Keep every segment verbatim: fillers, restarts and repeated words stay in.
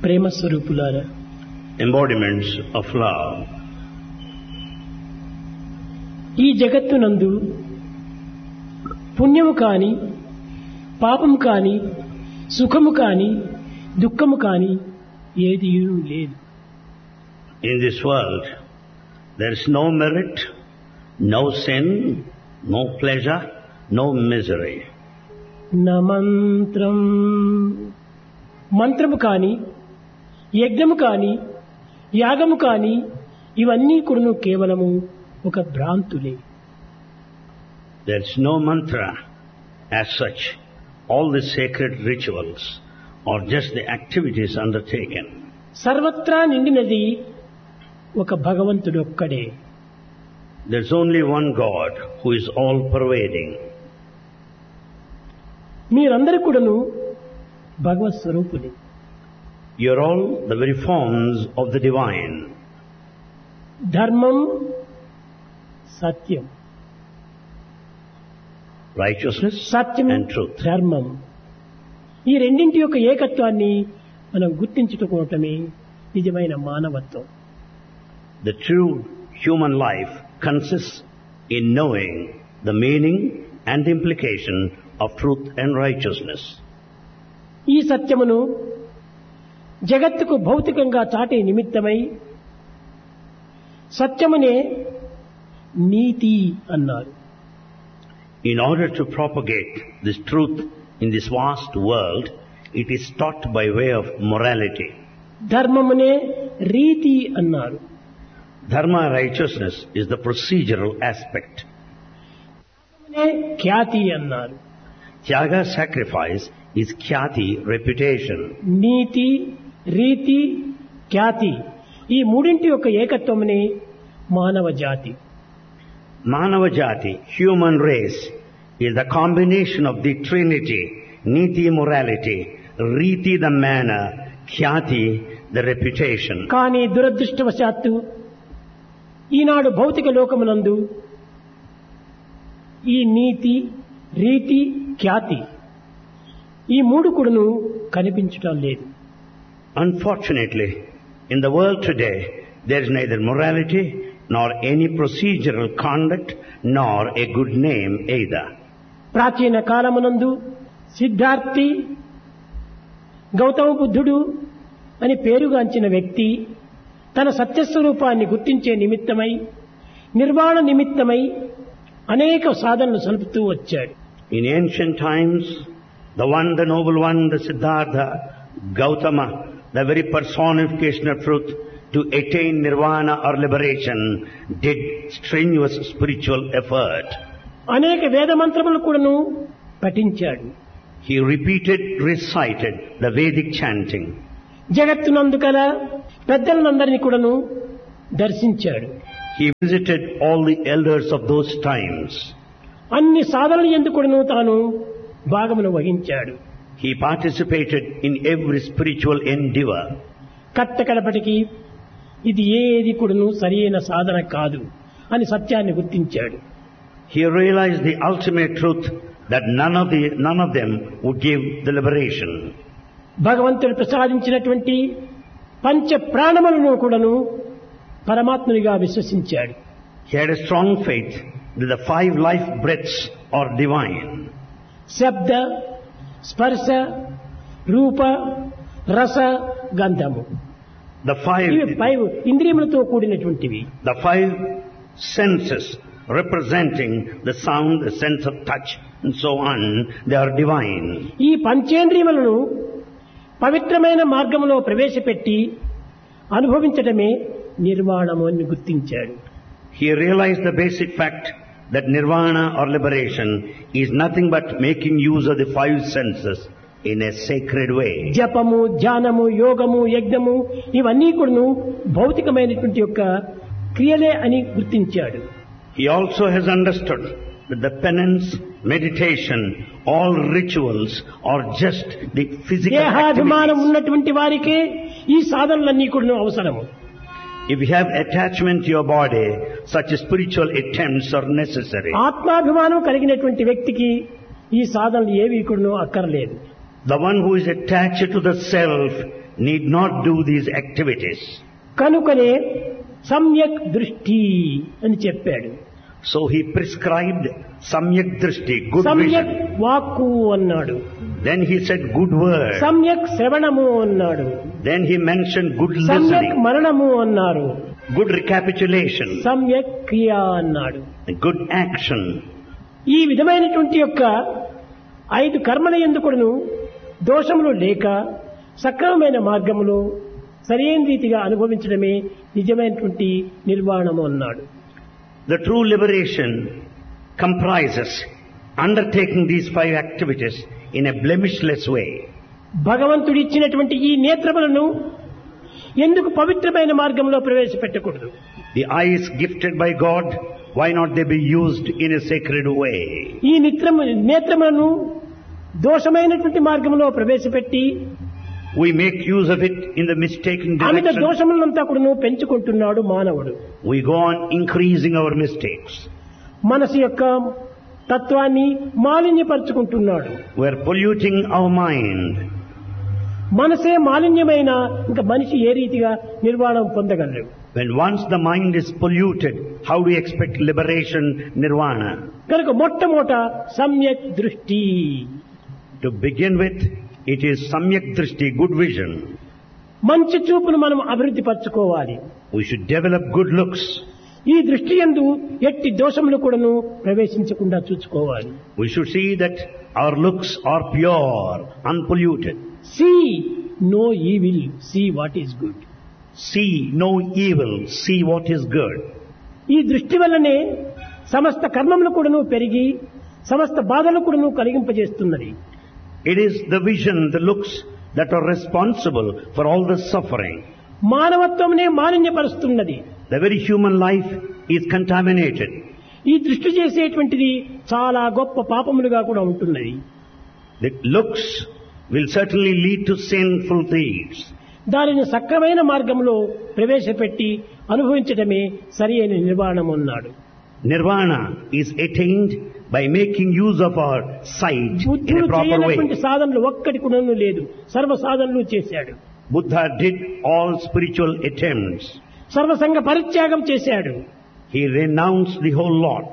ప్రేమ స్వరూపులారా, embodiments of love. ఈ జగత్తునందు పుణ్యము కాని, పాపము కాని, సుఖము కాని, దుఃఖము కాని ఏది లేదు. In this world, there is no merit, no sin, no pleasure, no misery. నా మంత్రం, మంత్రము కాని, యజ్ఞము కాని, యాగము కాని ఇవన్నీ కూడా కేవలము ఒక భ్రాంతులే. There is no mantra as such. All the sacred rituals are just the activities undertaken. సర్వత్రా నిండినది ఒక భగవంతుడు ఒక్కడే. There is only one God who is all pervading. మీరందరూ కూడాను భగవత్ స్వరూపులే. You are all the very forms of the divine. ధర్మం, సత్యం, Righteousness Satyam and truth. ధర్మం, ఈ రెండింటి యొక్క ఏకత్వాన్ని మనం గుర్తించుకోవటమే నిజమైన మానవత్వం. The true human life consists in knowing the meaning and the implication of truth and righteousness. ఈ సత్యమును జగత్తుకు భౌతికంగా చాటే నిమిత్తమై సత్యమునే నీతి అన్నారు. In order to propagate this truth in this vast world, it is taught by way of morality. ధర్మమునే రీతి అన్నారు. Dharma, righteousness, is the procedural aspect. ధర్మమునే ఖ్యాతి అన్నారు. Tyaga, sacrifice, is khyati, reputation. నీతి, రీతి, ఖ్యాతి ఈ మూడింటి యొక్క ఏకత్వమునే మానవ జాతి. Manava Jati, human race, is the combination of the trinity, niti, morality, riti, the manner, khyati, the reputation. కానీ దురదృష్టవశాత్తు ఈనాడు భౌతిక లోకమునందు ఈ నీతి, రీతి, ఖ్యాతి ఈ మూడు కూడాను కనిపించటం లేదు. Unfortunately, in the world today, there is neither morality nor any procedural conduct nor a good name either. ప్రాచీన కాలమునందు సిద్ధార్థి, గౌతమ బుద్ధుడు అని పేరుగాంచిన వ్యక్తి తన సత్యస్వరూపాన్ని గుర్తించే నిమిత్తమై, నిర్వాణ నిమిత్తమై అనేక సాధనలు సలుపుతూ వచ్చాడు. In ancient times, the one, the noble one, the Siddhartha, Gautama, the very personification of truth, to attain nirvana or liberation, did strenuous spiritual effort. అనేక వేద మంత్రములు కూడాను పఠించాడు. He repeated, recited the Vedic chanting. జగత్తునందు కల పెద్దలందరినీ కూడాను దర్శించాడు. He visited all the elders of those times. అన్ని సాధనలు యందు కూడాను తాను భాగమును వహించాడు. He participated in every spiritual endeavor. కట్టకడపటికి ఇది ఏది కూడాను సరైన సాధన కాదు అని సత్యాన్ని గుర్తించాడు. He realized the ultimate truth that none of the none of them would give the liberation. భగవంతుడు ప్రసాదించినటువంటి పంచ ప్రాణములను కూడాను పరమాత్మునిగా విశ్వసించాడు. He had a strong faith that the five life breaths are divine. శబ్ద, స్పర్శ, రూప, రస, గంధము The five, ఇవి five ఇంద్రియములతో కూడినటువంటివి. the five senses representing the sound, the sense of touch and so on, they are divine. ఈ పంచేంద్రియములను పవిత్రమైన మార్గంలో ప్రవేశపెట్టి అనుభవించటమే నిర్వాణము అని గుర్తించాడు. He realized the basic fact that nirvana or liberation is nothing but making use of the five senses in a sacred way. జపము, ధ్యానము, యోగము, యజ్ఞము ఇవన్నీ కూడాను భౌతికమైనటువంటి యొక్క క్రియలే అని గుర్తించాడు. He also has understood that the penance, meditation, all rituals are just the physical దేహాభిమానం activities. ఉన్నటువంటి వారికే ఈ సాధనలన్నీ కూడాను అవసరము. If you have attachment to your body, such spiritual attempts are necessary. ఆత్మాభిమానం కలిగినటువంటి వ్యక్తికి ఈ సాధనలు ఏవి కూడాను అక్కర్లేదు. The one who is attached to the self need not do these activities. కనుకనే సమ్యక్ దృష్టి అని చెప్పాడు. So he prescribed samyak drishti, good సమ్యక్ vision. వాక్కు అన్నాడు. Then he said good word. సమ్యక్ శ్రవణము అన్నాడు. Then he mentioned good సమ్యక్ listening, మరణము అన్నారు. good recapitulation, సమ్యక్ క్రియ అన్నాడు. good action. ఈ విధమైనటువంటి యొక్క ఐదు కర్మల ఎందుకును దోషములు లేక సక్రమమైన మార్గములో సరైన రీతిగా అనుభవించడమే నిజమైనటువంటి నిర్వాణము అన్నాడు. The true liberation comprises undertaking these five activities in a blemishless way. భగవంతుడు ఇచ్చినటువంటి ఈ నేత్రములను ఎందుకు పవిత్రమైన మార్గంలో ప్రవేశపెట్టకూడదు? The eyes gifted by God, why not they be used in a sacred way? ఈ నిత్రము నేత్రములను దోషమైనటువంటి మార్గంలో ప్రవేశపెట్టి We make use of it in the mistaken Amit direction. దోషములంతా కూడా పెంచుకుంటున్నాడు మానవుడు. We go on increasing our mistakes. మనసు యొక్క తత్వాన్ని మాలిన్యపరుచుకుంటున్నాడు. We are polluting our mind. మనసే మాలిన్యమైన ఇంకా మనిషి ఏ రీతిగా నిర్వాణం పొందగలరు? When once the mind is polluted, how do you expect liberation, nirvana? కనుక మొట్టమొదట సమ్యక్ దృష్టి. To begin with, it is samyak drishti, good vision. మంచి చూపును మనం అభివృద్ధి పరచుకోవాలి. We should develop good looks. ఈ దృష్టి యందు ఎట్టి దోషములు కూడాను ప్రవేశించకుండా చూసుకోవాలి. We should see that our looks are pure, unpolluted. See no evil, see what is good. See no evil, see what is good. ఈ దృష్టి వల్లనే సమస్త కర్మములు కూడాను పెరిగి సమస్త బాధలు కూడాను కలిగింపజేస్తున్నది. It is the vision, the looks that are responsible for all the suffering. మానవత్వమునే మాలిన్యపరుస్తున్నది. The very human life is contaminated. ఈ దృష్టి చేసేటువంటిది చాలా గొప్ప పాపములుగా కూడా ఉంటున్నది. The looks will certainly lead to sinful deeds. దానిని సక్రమైన మార్గంలో ప్రవేశపెట్టి అనుభవించడమే సరి అయిన నిర్వాణం అన్నాడు. Nirvana is attained by making use of our sight in బుద్ధుడు a proper చేయనటువంటి way. సాధనలు ఒక్కటి కూడా లేదు, సర్వ సాధనలు చేశాడు. Buddha did all spiritual attempts. సర్వసంగ పరిత్యాగం చేశాడు. He renounced the whole lot.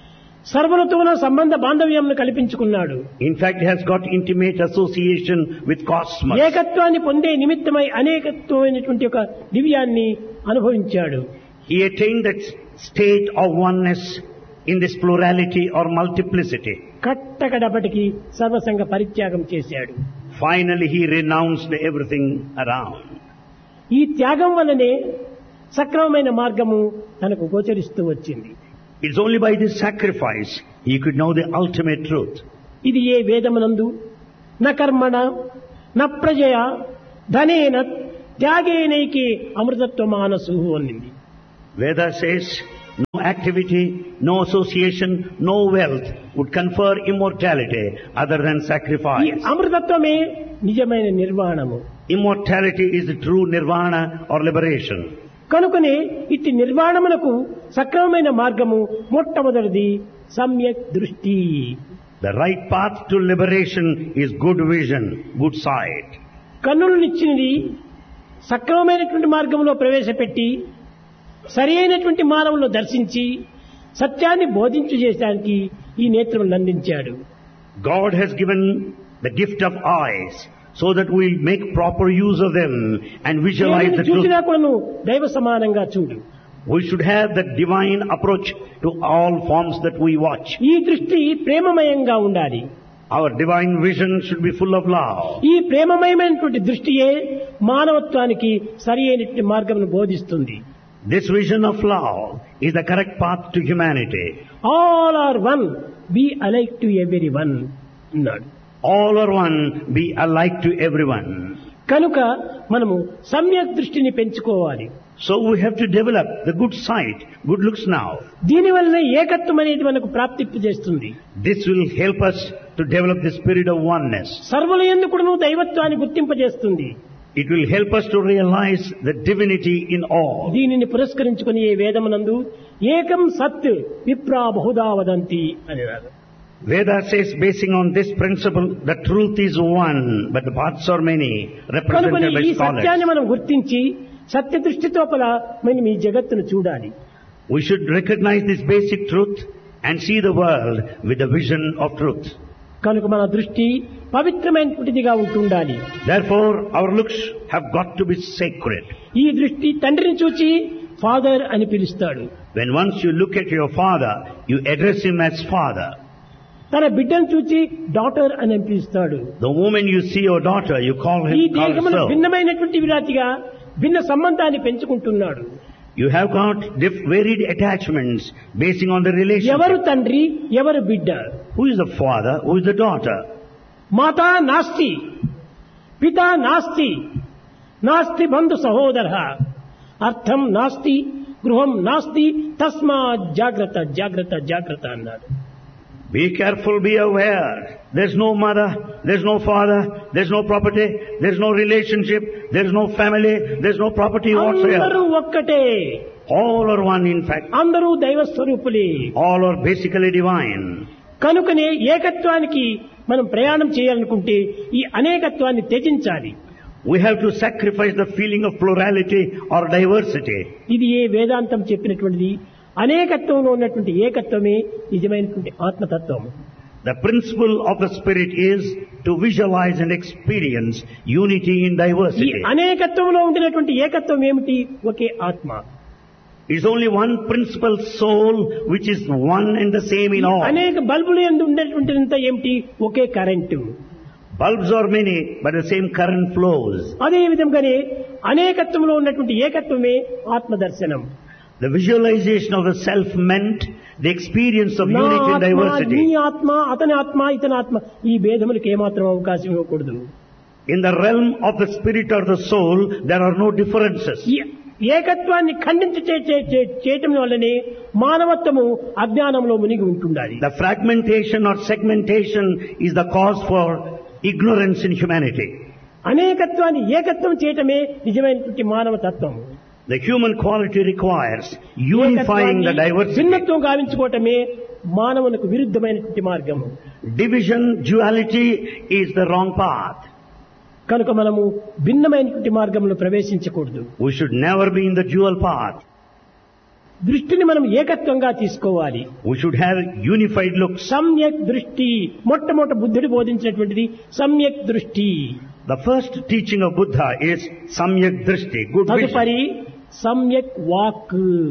సర్వలతోన సంబంధ బాంధవ్యంను కల్పించుకున్నాడు. In fact, he has got intimate association with cosmos. ఏకత్వాన్ని పొందే నిమిత్తమై అనేకత్వమైనటువంటి ఒక దివ్యాన్ని అనుభవించాడు. He attained that state of oneness in this plurality or multiplicity. కట్టకడపటికి సర్వసంగ పరిత్యాగం చేశాడు. Finally, he renounced everything around. ఈ త్యాగం వల్లనే సక్రమమైన మార్గము తనకు గోచరిస్తూ వచ్చింది. It's only by this sacrifice he could know the ultimate truth. ఇది ఏ వేదమునందు న కర్మణ న ప్రజయ ధనేన త్యాగేనైకే అమృతత్వ మానసు అనింది. Veda says, no activity, no association, no wealth would confer immortality other than ఈ sacrifice. అమృతత్వమే నిజమైన నిర్వాణము. Immortality is the true nirvana or liberation. కనుకనే ఇట్టి నిర్వాణమునకు సక్రమమైన మార్గము మొట్టమొదటిది సమ్యక్ దృష్టి. The right path to liberation is good vision, good sight. కన్నులనిచ్చినది సక్రమమైనటువంటి మార్గంలో ప్రవేశపెట్టి సరి అయినటువంటి మార్గంలో దర్శించి సత్యాన్ని బోధించు చేయడానికి ఈ నేత్రములను అందించాడు. God has given the gift of eyes so that we'll make proper use of them and visualize the truth. చూసినా కూడా దైవ సమానంగా చూడు. We should have that divine approach to all forms that we watch. ఈ దృష్టి ప్రేమమయంగా ఉండాలి. Our divine vision should be full of love. ఈ ప్రేమమయమైనటువంటి దృష్టియే మానవత్వానికి సరి అయినటువంటి మార్గమును బోధిస్తుంది. This vision of love is the correct path to humanity. All are one, be alike to every one అన్నాడు. All are one, be alike to everyone. కనుక మనము సమ్యక్ దృష్టిని పెంచుకోవాలి. So we have to develop the good sight, good looks now. దీనివల్ల ఏకత్వం అనేది మనకు ప్రాప్తింపు చేస్తుంది. This will help us to develop the spirit of oneness. సర్వుల యందు కూడాను దైవత్వాన్ని గుర్తింపజేస్తుంది. It will help us to realize the divinity in all. దీనిని పురస్కరించుకుని ఏ వేదమునందు ఏకం సత్ విప్రా బహుదా వదంతి అని రాదు. Veda says, basing on this principle, the truth is one, but the paths are many, కనుకొని represented by ఈ సత్యాన్ని scholars. మనం గుర్తించి సత్య దృష్టితో పల మనం ఈ జగత్తును చూడాలి. We should recognize this basic truth and see the world with the vision of truth. కనుక మన దృష్టి పవిత్రమైనటువంటిదిగా ఉంటుండాలి. Therefore, our looks have got to be sacred. ఈ దృష్టి తండ్రిని చూచి ఫాదర్ అని పిలుస్తాడు. When once you look at your father, you address him as father. తన బిడ్డను చూచి డాటర్ అని పిలుస్తాడు. The moment you see your daughter, you call ఈ him, call her దేహమును so. భిన్నమైనటువంటి విరాతిగా భిన్న సంబంధాన్ని పెంచుకుంటున్నాడు. You have got diff- varied attachments basing on the relationship. ఎవరు తండ్రి, ఎవరు బిడ్డ? Who is the father? Who is the daughter? మాతా నాస్తి, పితా నాస్తి, నాస్తి బంధు సహోదర, అర్థం నాస్తి, గృహం నాస్తి, తస్మా జాగ్రత్త జాగ్రత్త జాగ్రత్త అన్నాడు. Be careful, be aware. There's no mother, there's no father, there's no property, there's no relationship, there's no family, there's no property అందరూ whatsoever. ఒక్కటే, All are one in fact. అందరూ దైవ స్వరూపులే. All are basically divine. కనుకనే ఏకత్వానికి మనం ప్రయాణం చేయాలనుకుంటే ఈ అనేకత్వాన్ని త్యజించాలి. We have to sacrifice the feeling of plurality or diversity. ఇది ఏ వేదాంతం చెప్పినటువంటిది. అనేకత్వంలో ఉన్నటువంటి ఏకత్వమే నిజమైనటువంటి ఆత్మతత్వం. The principle of the spirit is to visualize and experience unity in ఈ diversity. అనేకత్వంలో ఉండినటువంటి ఏకత్వం ఏమిటి? ఒకే ఆత్మ. It's only one principal soul which is one and the same in all. అనేక బల్బులు ఎందు ఉండేటువంటిదంత ఏమిటి? ఒకే current. Bulbs are many, but the same current flows. అదే విధంగానే అనేకత్వంలో ఉన్నటువంటి ఏకత్వమే ఆత్మదర్శనం. The visualization of the self meant the experience of నా unity and ఆత్మ, నీ diversity. ఆత్మ, అతని ఆత్మ, ఇతని ఆత్మ, ఈ భేదములకు ఏమాత్రం అవకాశం ఇవ్వకూడదు. In the realm of the spirit or the soul, there are no differences. ఈ ఏకత్వాన్ని ఖండించి చే- చే- చే- చేయటం వల్లనే మానవత్వము అజ్ఞానంలో మునిగి ఉంటుండాలి. The fragmentation or segmentation is the cause for ignorance in humanity. అనేకత్వాన్ని ఏకత్వం చేయటమే నిజమైనటువంటి మానవ తత్వం. The human quality requires unifying the diversity. భిన్నత్వం గావించుకోవటమే మానవునికి విరుద్ధమైనటువంటి మార్గము. Division, duality is the wrong path. కనుక మనము భిన్నమైనటువంటి మార్గంలో ప్రవేశించకూడదు. We should never be in the dual path. దృష్టిని మనం ఏకత్వంగా తీసుకోవాలి. We should have unified looks. సమ్యక్ దృష్టి, మొట్టమొదట బుద్ధుడు బోధించినటువంటిది సమ్యక్ దృష్టి. The first teaching of Buddha is Samyak Drishti, good vision. తదుపరి సమ్యక్ walk.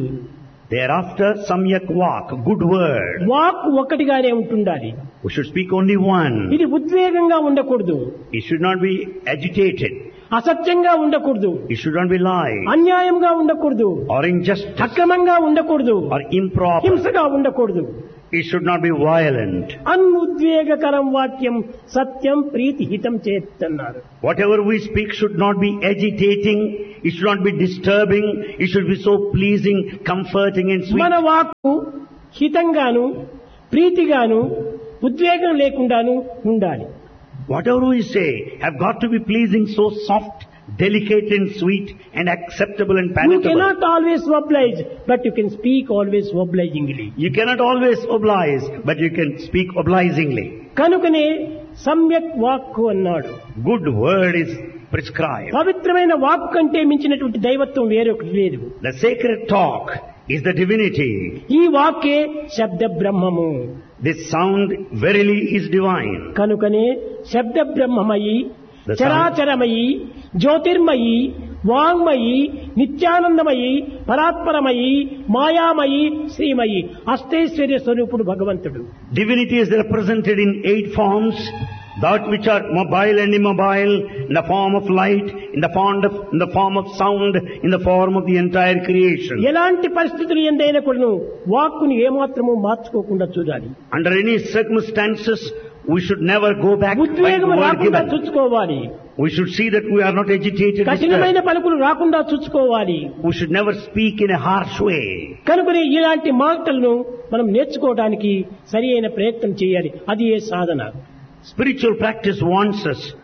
Thereafter, Samyak Vak, good word. Walk ఒక్కటిగానే ఉంటుండాలి. We should speak only one. ఇది ఉద్వేగంగా ఉండకూడదు, It should not be agitated. అసత్యంగా ఉండకూడదు, It should not be lie అన్యాయంగా ఉండకూడదు, or injustice అక్రమంగా ఉండకూడదు, or improper. హింసగా ఉండకూడదు. It should not be violent. అనుద్వేగకరం వాక్యం సత్యం ప్రీతి హితం చేస్తున్నారు. Whatever we speak should not be agitating. It should not be disturbing. It should be so pleasing, comforting and sweet. మన వాక్కు హితంగాను ప్రీతిగాను ఉద్వేగం లేకుండాను ఉండాలి. Whatever we say have got to be pleasing, so soft, delicate and sweet and acceptable and You palatable. cannot always oblige, but you can speak always obligingly. You cannot always oblige, but you can speak obligingly. కనుకనే సమ్యక్ వాక్కు అన్నాడు. Good word is prescribed. పవిత్రమైన వాక్కు కంటే మించినటువంటి దైవత్వం వేరొకటి లేదు. The sacred talk is the divinity. ఈ వాక్కే శబ్ద బ్రహ్మము. This sound verily is divine. కనుకనే శబ్ద బ్రహ్మమయి, The sound- చరాచరమయి, జ్యోతిర్మయి, వాంగ్మయి, నిత్యానందమయి, పరాత్పరమయి, మాయామయి, శ్రీమయి, అష్టైశ్వర్య స్వరూపుడు భగవంతుడు. Divinity is represented in eight forms, that which are mobile and immobile, in the form of light, in the form of, in the form of sound, in the form of the entire creation. ఎలాంటి పరిస్థితులు ఎందైనా కూడాను వాక్కుని ఏమాత్రము మార్చుకోకుండా చూడాలి. Under any circumstances, we should never go back by the ఉద్వేగం word రాకుండా given. చూసుకోవాలి. We should see that we are not agitated. కఠినమైన disturbed. పలుకులు రాకుండా చూసుకోవాలి. We should never speak in a harsh way. కనుకనే ఇలాంటి మాటలను మనం నేర్చుకోవడానికి సరి అయిన ప్రయత్నం చేయాలి. అది ఏ సాధన. Spiritual practice wants us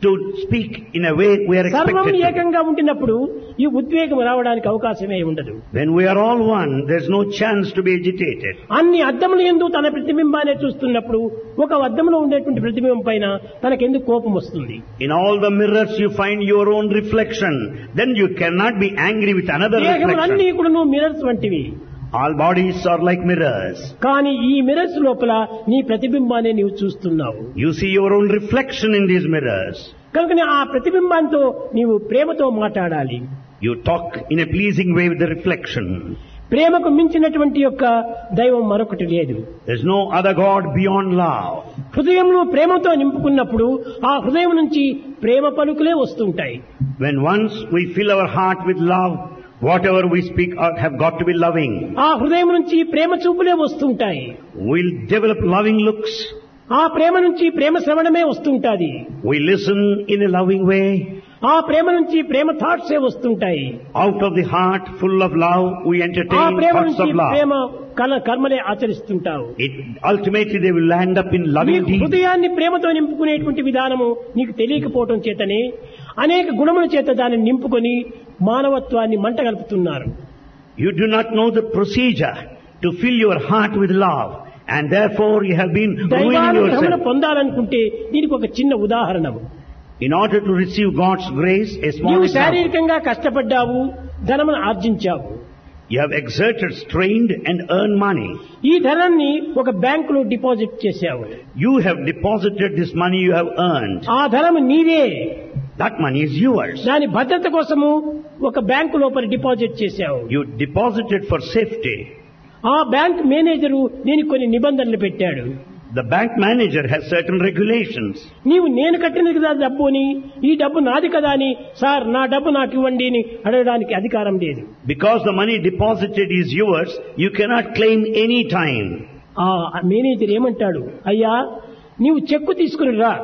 to speak in a way we are సర్వం expected to. ఏకంగా ఉంటున్నప్పుడు ఈ ఉద్వేగం రావడానికి అవకాశమే ఉండదు. When we are all one, there's no chance to be agitated. అన్ని అద్దముల యందు తన ప్రతిబింబాన్ని చూస్తున్నప్పుడు ఒక అద్దంలో ఉండేటువంటి ప్రతిబింబం పైన తనకెందుకు కోపం వస్తుంది? In all the mirrors you find your own reflection. Then you cannot be angry with another దేహములన్నీ reflection. కూడా మిరర్స్ వంటివి. All bodies are like mirrors. కానీ ఈ మిరర్స్ లోపల నీ ప్రతిబింబాన్ని నీవు చూస్తున్నావు. You see your own reflection in these mirrors. కనుక ఆ ప్రతిబింబంతో నీవు ప్రేమతో మాట్లాడాలి. You talk in a pleasing way with the reflection. ప్రేమకు మించినటువంటి యొక్క దైవం మరొకటి లేదు. There's no other God beyond love. హృదయంలో ప్రేమతో నింపుకున్నప్పుడు ఆ హృదయం నుంచి ప్రేమ పలుకులే వస్తుంటాయి. When once we fill our heart with love, whatever we speak are- have got to be loving. ఆ హృదయం నుంచి ప్రేమ చూపులే వస్తుంటాయి. We'll develop loving looks. ఆ ప్రేమ నుంచి ప్రేమ శ్రవణమే వస్తుంటాది. We listen in a loving way. ఆ ప్రేమ నుంచి ప్రేమ థాట్సే వస్తుంటాయి. Out of the heart full of love, we ఆ entertain ప్రేమ thoughts నుంచి of love. ప్రేమ కల కర్మలే ఆచరిస్తుంటావు. It, ultimately they will land up in loving నీకు deeds. హృదయాన్ని ప్రేమతో నింపుకునేటువంటి విధానము నీకు తెలియకపోవటం చేతనే అనేక గుణముల చేత దాన్ని నింపుకొని మానవత్వాన్ని మంట కలుపుతున్నారు. You do not know the procedure to fill your heart with love, and therefore you have been ruining దైవానుగ్రహమును yourself. పొందాలనుకుంటే దీనికి ఒక చిన్న ఉదాహరణ. In order to receive God's grace, a small నీవు example. శారీరకంగా కష్టపడ్డావు, ధనమును ఆర్జించావు. You have exerted, strained and earned money. ఈ ధనాన్ని ఒక బ్యాంకులో డిపాజిట్ చేశావు. You have deposited this money you have earned. ఆ ధనము నీదే. That money is yours. దాని భద్రత కోసము ఒక బ్యాంకు లోపల డిపాజిట్ చేశావు. You deposited for safety. ఆ బ్యాంక్ మేనేజరు దీనికి కొన్ని నిబంధనలు పెట్టాడు. The bank manager has certain regulations. నీవు నేను కట్టినది కదా డబ్బు అని, ఈ డబ్బు నాది కదా అని, సార్ నా డబ్బు నాకు ఇవ్వండి అని అడగడానికి అధికారం లేదు. Because the money deposited is yours, you cannot claim any time. ఆ మేనేజర్ ఏమంటాడు, అయ్యా నీవు చెక్కు తీసుకుని రా,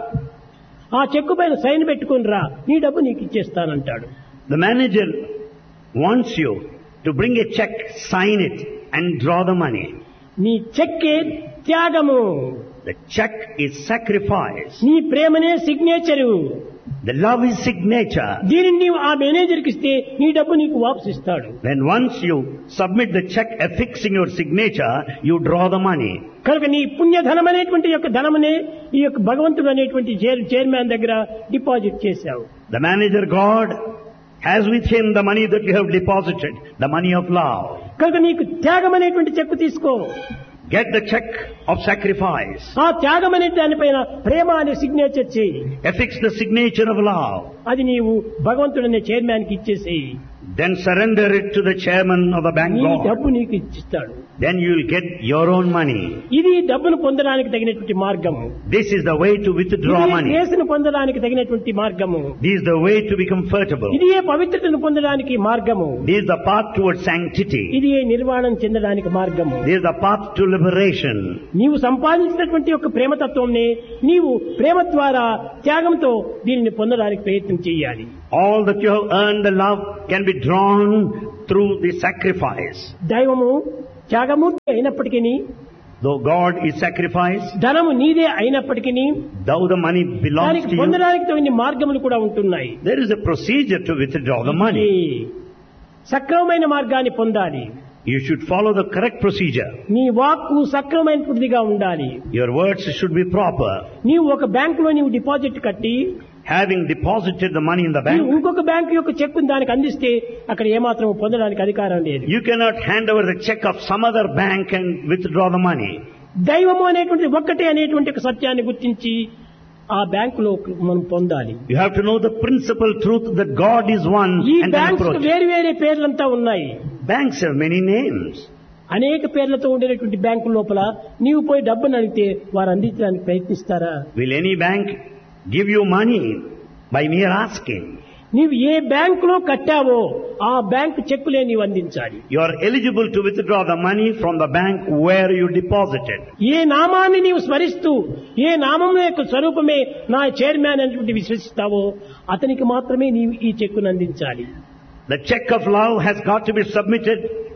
ఆ చెక్కు పైన సైన్ పెట్టుకుని రా, నీ డబ్బు నీకు ఇచ్చేస్తానంటాడు. The manager wants you to bring a check, sign it and draw the money. నీ చెక్కే త్యాగము, The check is sacrifice. నీ ప్రేమనే signature. The love is signature. దీనిని నీవు ఆ మేనేజర్కి ఇస్తే నీ డబ్బు నీకు వాపసు ఇస్తాడు. When once you submit the check affixing your signature, you draw the money. కనుక నీ పుణ్యధనం అనేటువంటి యొక్క ధనమనే ఈ యొక్క భగవంతుడు అనేటువంటి చైర్ చైర్మన్ దగ్గర డిపాజిట్ చేశావు. The manager God has with him the money that you have deposited, the money of love. కనుక నీకు త్యాగం అనేటువంటి చెక్కు తీసుకో. Get the check of sacrifice. ఆ త్యాగం అనే దానిపైన ప్రేమ అనే సిగ్నేచర్ చేయి. Affix the signature of love. అది నీవు భగవంతుడనే చైర్మన్ కి ఇచ్చేసేయి. Then surrender it to the chairman of the bank నీ God. డబ్బు నీకు ఇచ్చిస్తాడు. Then you will get your own money. ఇది డబ్బును పొందడానికి తగినటువంటి మార్గము. This is the way to withdraw ఇది money. గ్రేస్ను పొందడానికి తగినటువంటి మార్గము. This is the way to be comfortable. ఇది ఏ పవిత్రతను పొందడానికి మార్గము. This is the path towards sanctity. ఇది ఏ నిర్వాణం చెందడానికి మార్గము. This is the path to liberation. నీవు సంపాదించినటువంటి యొక్క ప్రేమతత్వంని నీవు ప్రేమ ద్వారా త్యాగంతో దీనిని పొందడానికి ప్రయత్నం చేయాలి. All that you have earned, the love can be drawn through the sacrifice. దైవము త్యాగమూర్తి అయినప్పటికీ, Though God is sacrifice, ధనము నీదే అయినప్పటికీ though the money belongs దానికి to you, పొందడానికి తగిన మార్గములు కూడా ఉంటున్నాయి. there is a procedure to withdraw the money. ఈ సక్రమమైన మార్గాన్ని పొందాలి. You should follow the correct procedure. నీ వాక్కు సక్రమైనదిగా ఉండాలి. Your words should be proper. నీవు ఒక బ్యాంకులో నీవు డిపాజిట్ కట్టి Having deposited the money in the నీవు bank, ఇంకొక బ్యాంకు యొక్క చెక్కును దానికి అందిస్తే అక్కడ ఏమాత్రం పొందడానికి అధికారం లేదు. you cannot hand over the check of some other bank and withdraw the money. దైవము అనేటువంటి ఒక్కటే అనేటువంటి ఒక సత్యాన్ని గుర్తించి ఆ బ్యాంకులో మనం పొందాలి. You have to know the principal truth that God is one ఈ and then బ్యాంక్స్ approach. వేరు వేరే పేర్లంతా ఉన్నాయి. Banks have many names. అనేక పేర్లతో ఉండేటువంటి బ్యాంకు లోపల నీవు పోయి డబ్బును అడిగితే వారు అందించడానికి ప్రయత్నిస్తారా? Will any bank give you money by mere asking? నీవు ఏ బ్యాంకులో కట్టావో ఆ బ్యాంకు చెక్కులే నీవు అందించాలి. You are eligible to withdraw the money from the bank where you deposited. ఏ నామాన్ని నీవు స్మరిస్తూ ఏ నామం యొక్క స్వరూపమే నా చైర్మన్ అనేటువంటి విశ్వసిస్తావో అతనికి మాత్రమే నీవు ఈ చెక్కును అందించాలి. The check of love has got to be submitted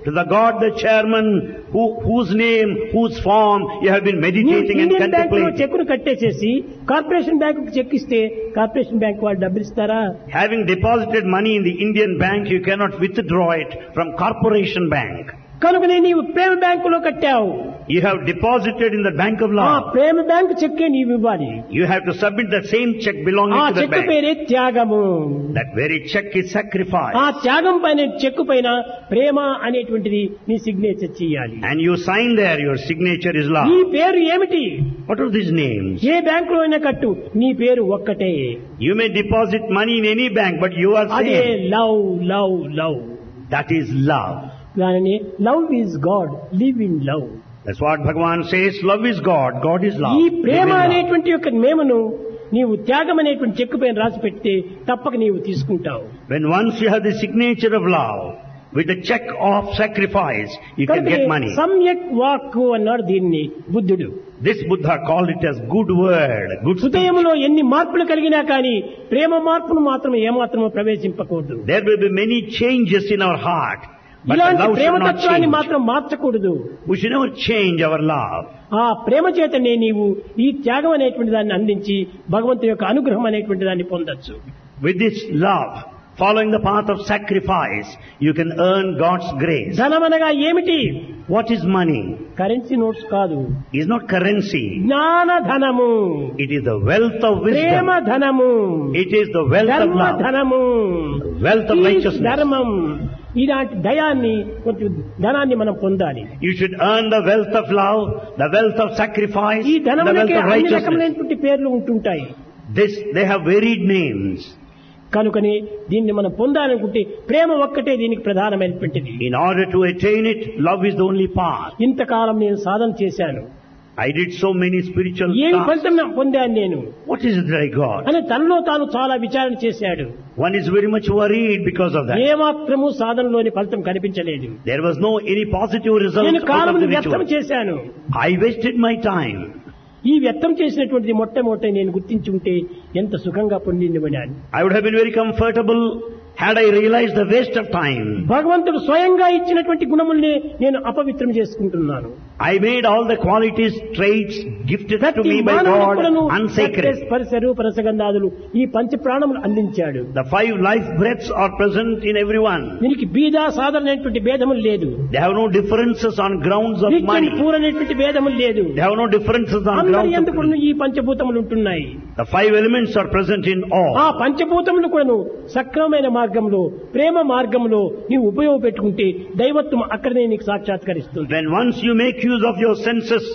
to the God, the chairman, who, whose name, whose form you have been meditating and Indian bank లో contemplating. చెక్కును కట్టేసేసి కార్పొరేషన్ బ్యాంకు చెక్ ఇస్తే కార్పొరేషన్ బ్యాంక్ వాళ్ళు డబ్బులు ఇస్తారా? Having deposited money in the Indian bank, you cannot withdraw it from corporation bank. కనుకనే నీవు ప్రేమ బ్యాంకులో కట్టావు. You have deposited in the bank of ఆ love. ప్రేమ బ్యాంకు చెక్కే నీవు ఇవ్వాలి. You have to submit the same check belonging ఆ to the cheque bank. పేరే త్యాగము. That very check is sacrifice. ఆ త్యాగం పైన చెక్కు పైన ప్రేమ అనేటువంటిది నీ సిగ్నేచర్ చేయాలి. And you sign there, your signature is నీ love. పేరు ఏమిటి? What are these names? ఏ బ్యాంకులో అయినా కట్టు, నీ పేరు ఒక్కటే. You may deposit money in any bank, but you are అదే same. Love love love. That is love. దానిని love is God, live in love. That's what Bhagavan says. Love is God. God is love. ఈ Live Prema in love. అనేటువంటి యొక్క మేమను నీవు త్యాగం అనేటువంటి చెక్కు పైన రాసి పెడితే తప్పక నీవు తీసుకుంటావు. When once you have the signature of love with the check of sacrifice, you can get money. సమ్యక్ వాక్కు అన్నాడు దీన్ని బుద్ధుడు. This Buddha called it as good word, good speech. హృదయంలో ఎన్ని మార్పులు కలిగినా కానీ ప్రేమ మార్పును మాత్రం ఏమాత్రమో ప్రవేశింపకూడదు. There will be many changes in our heart, but the ఇలాంటి love should not ప్రేమతత్వాన్ని change. మాత్రం మార్చకూడదు. We should never change our love. ఆ ప్రేమ చేతనే నీవు ఈ త్యాగం అనేటువంటి దాన్ని అందించి భగవంతుని యొక్క అనుగ్రహం అనేటువంటి దాన్ని పొందొచ్చు. With this love, following the path of sacrifice, you can earn God's grace. ధనమనగా ఏమిటి? What is money? Currency notes కాదు, It is not currency. జ్ఞాన ధనము, It is the wealth of Prema wisdom. ధనము, It is the wealth of ధర్మ love. ధనము, Wealth of ఈ righteousness. ధర్మం. ఇలాంటి దయాన్ని కొంచెం ధనాన్ని మనం పొందాలి. You should earn the wealth of love, the wealth of sacrifice, ఈ the ధనములకే wealth of అన్ని righteousness. రకములైనటువంటి పేర్లు ఉంటుంటాయి. This, they have varied names. కనుకని దీన్ని మనం పొందాలనుకుంటే ప్రేమ ఒక్కటే దీనికి ప్రధానమైనటువంటిది. In order to attain it, love is the only path. ఇంతకాలం నేను సాధన చేశాను, I did so many spiritual ఏమి tasks. ఫలితం పొందాను నేను What is it that I got? అని తనలో తాను చాలా విచారణ చేశాడు. One is very much worried because of that. ఏమాత్రము సాధనలోని ఫలితం కనిపించలేదు. There was no any positive result నేను out of కాలం the వ్యర్థం ritual. చేశాను. I wasted my time. ఈ వ్యర్థం చేసినటువంటిది మొట్టమొదట నేను గుర్తించి ఉంటే ఎంత సుఖంగా పొందిందివని. I would have been very comfortable had I realized the waste of time. భగవంతుడు స్వయంగా ఇచ్చినటువంటి గుణముల్ని నేను అపవిత్రం చేసుకుంటున్నాను. I made all the qualities, traits gifted to ప్రతి me by God మానవుడును unsacred. స్పర్శ రూప రసగంధాదులు ఈ పంచ ప్రాణములు అందించాడు. The five life breaths are present in everyone. దీనికి బీద సాధారణమైనటువంటి భేదములు లేదు. They have no differences on grounds of rich and money. Poor అనేటువంటి భేదములు లేదు. They have no differences on అందరి grounds ఎందుకు of... ఈ పంచభూతములు ఉంటున్నాయి. The five elements are present in ఆ all. పంచభూతములు కూడాను సక్రమమైన మార్గంలో ప్రేమ మార్గంలో నీవు ఉపయోగపెట్టుకుంటే దైవత్వం అక్కడనే నీకు సాక్షాత్కరిస్తుంది. When once you make use of your senses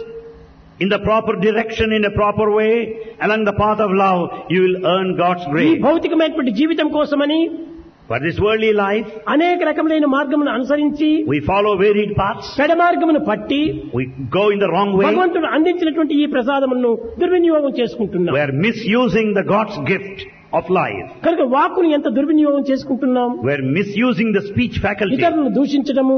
in the proper direction, in a proper way, along the path of love, you will earn God's ఈ grace. భౌతికమైనటువంటి జీవితం కోసమని For this worldly life, అనేక రకములైన మార్గములను అనుసరించి we follow varied paths. పెడ మార్గమును పట్టి We go in the wrong way. భగవంతుడు అందించినటువంటి ఈ ప్రసాదమును దుర్వినియోగం చేసుకుంటున్నాం. We are misusing the God's gift of life. కనుక వాక్కుని ఎంత దుర్వినియోగం చేసుకుంటున్నాం. We are misusing the speech faculty. ఇతరులను దూషించడము,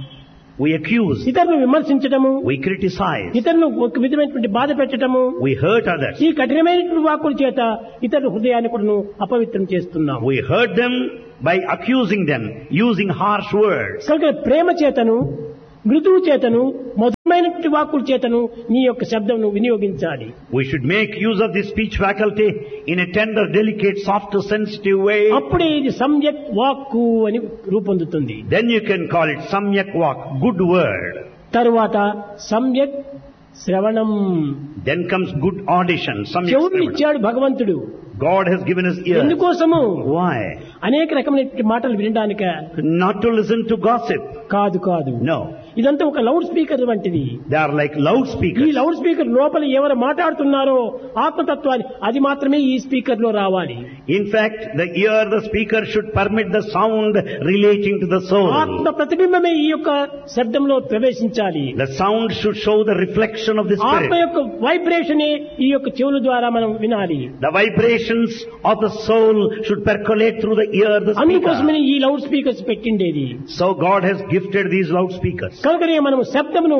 We accuse. ఇతరులను విమర్శించడము, We criticize. ఇతరులను ఒక విధమైనటువంటి బాధ పెట్టడము, We hurt others. ఈ కఠినమైనటువంటి వాక్కుల చేత ఇతరుల హృదయాన్ని కూడా అపవిత్రం చేస్తున్నాం. We hurt them by accusing them, using harsh words. కనుక ప్రేమ చేతను, మృదువు చేతను, మధురమైనటువంటి వాక్కుల చేతను నీ యొక్క శబ్దమును వినియోగించాలి. We should make use of the speech faculty in a tender, delicate, soft, sensitive way. అప్పుడే ఇది సమ్యక్ వాక్కు అని రూపొందుతుంది. Then you can call it samyak vak, good word. తరువాత సమ్యక్ శ్రవణం. Then comes good audition, samyak చెవులు shravanam. ఇచ్చాడు భగవంతుడు. God has given us ears. ఎందుకోసము? Why? అనేక రకమైనటువంటి మాటలు వినడానిక Not to listen to gossip. కాదు కాదు. No. ఇదంతా ఒక లౌడ్ స్పీకర్ వంటిది. They are like ఈ loudspeakers. లౌడ్ స్పీకర్ లోపల ఎవరు మాట్లాడుతున్నారో ఆత్మతత్వాన్ని అది మాత్రమే ఈ స్పీకర్ లో రావాలి. In fact, the ear, the speaker should permit the sound relating to the soul. ఆత్మ ప్రతిబింబమే ఈ యొక్క శబ్దంలో ప్రవేశించాలి. The sound should show the reflection of the ఆత్మ spirit. యొక్క వైబ్రేషనే ఈ యొక్క చెవుల ద్వారా మనం వినాలి. The vibrations of the soul should percolate through the ear, the అందుకోసమని speaker. ఈ loud speakers పెట్టిండేది. So God has gifted these loudspeakers. కనుకనే మనం శబ్దమును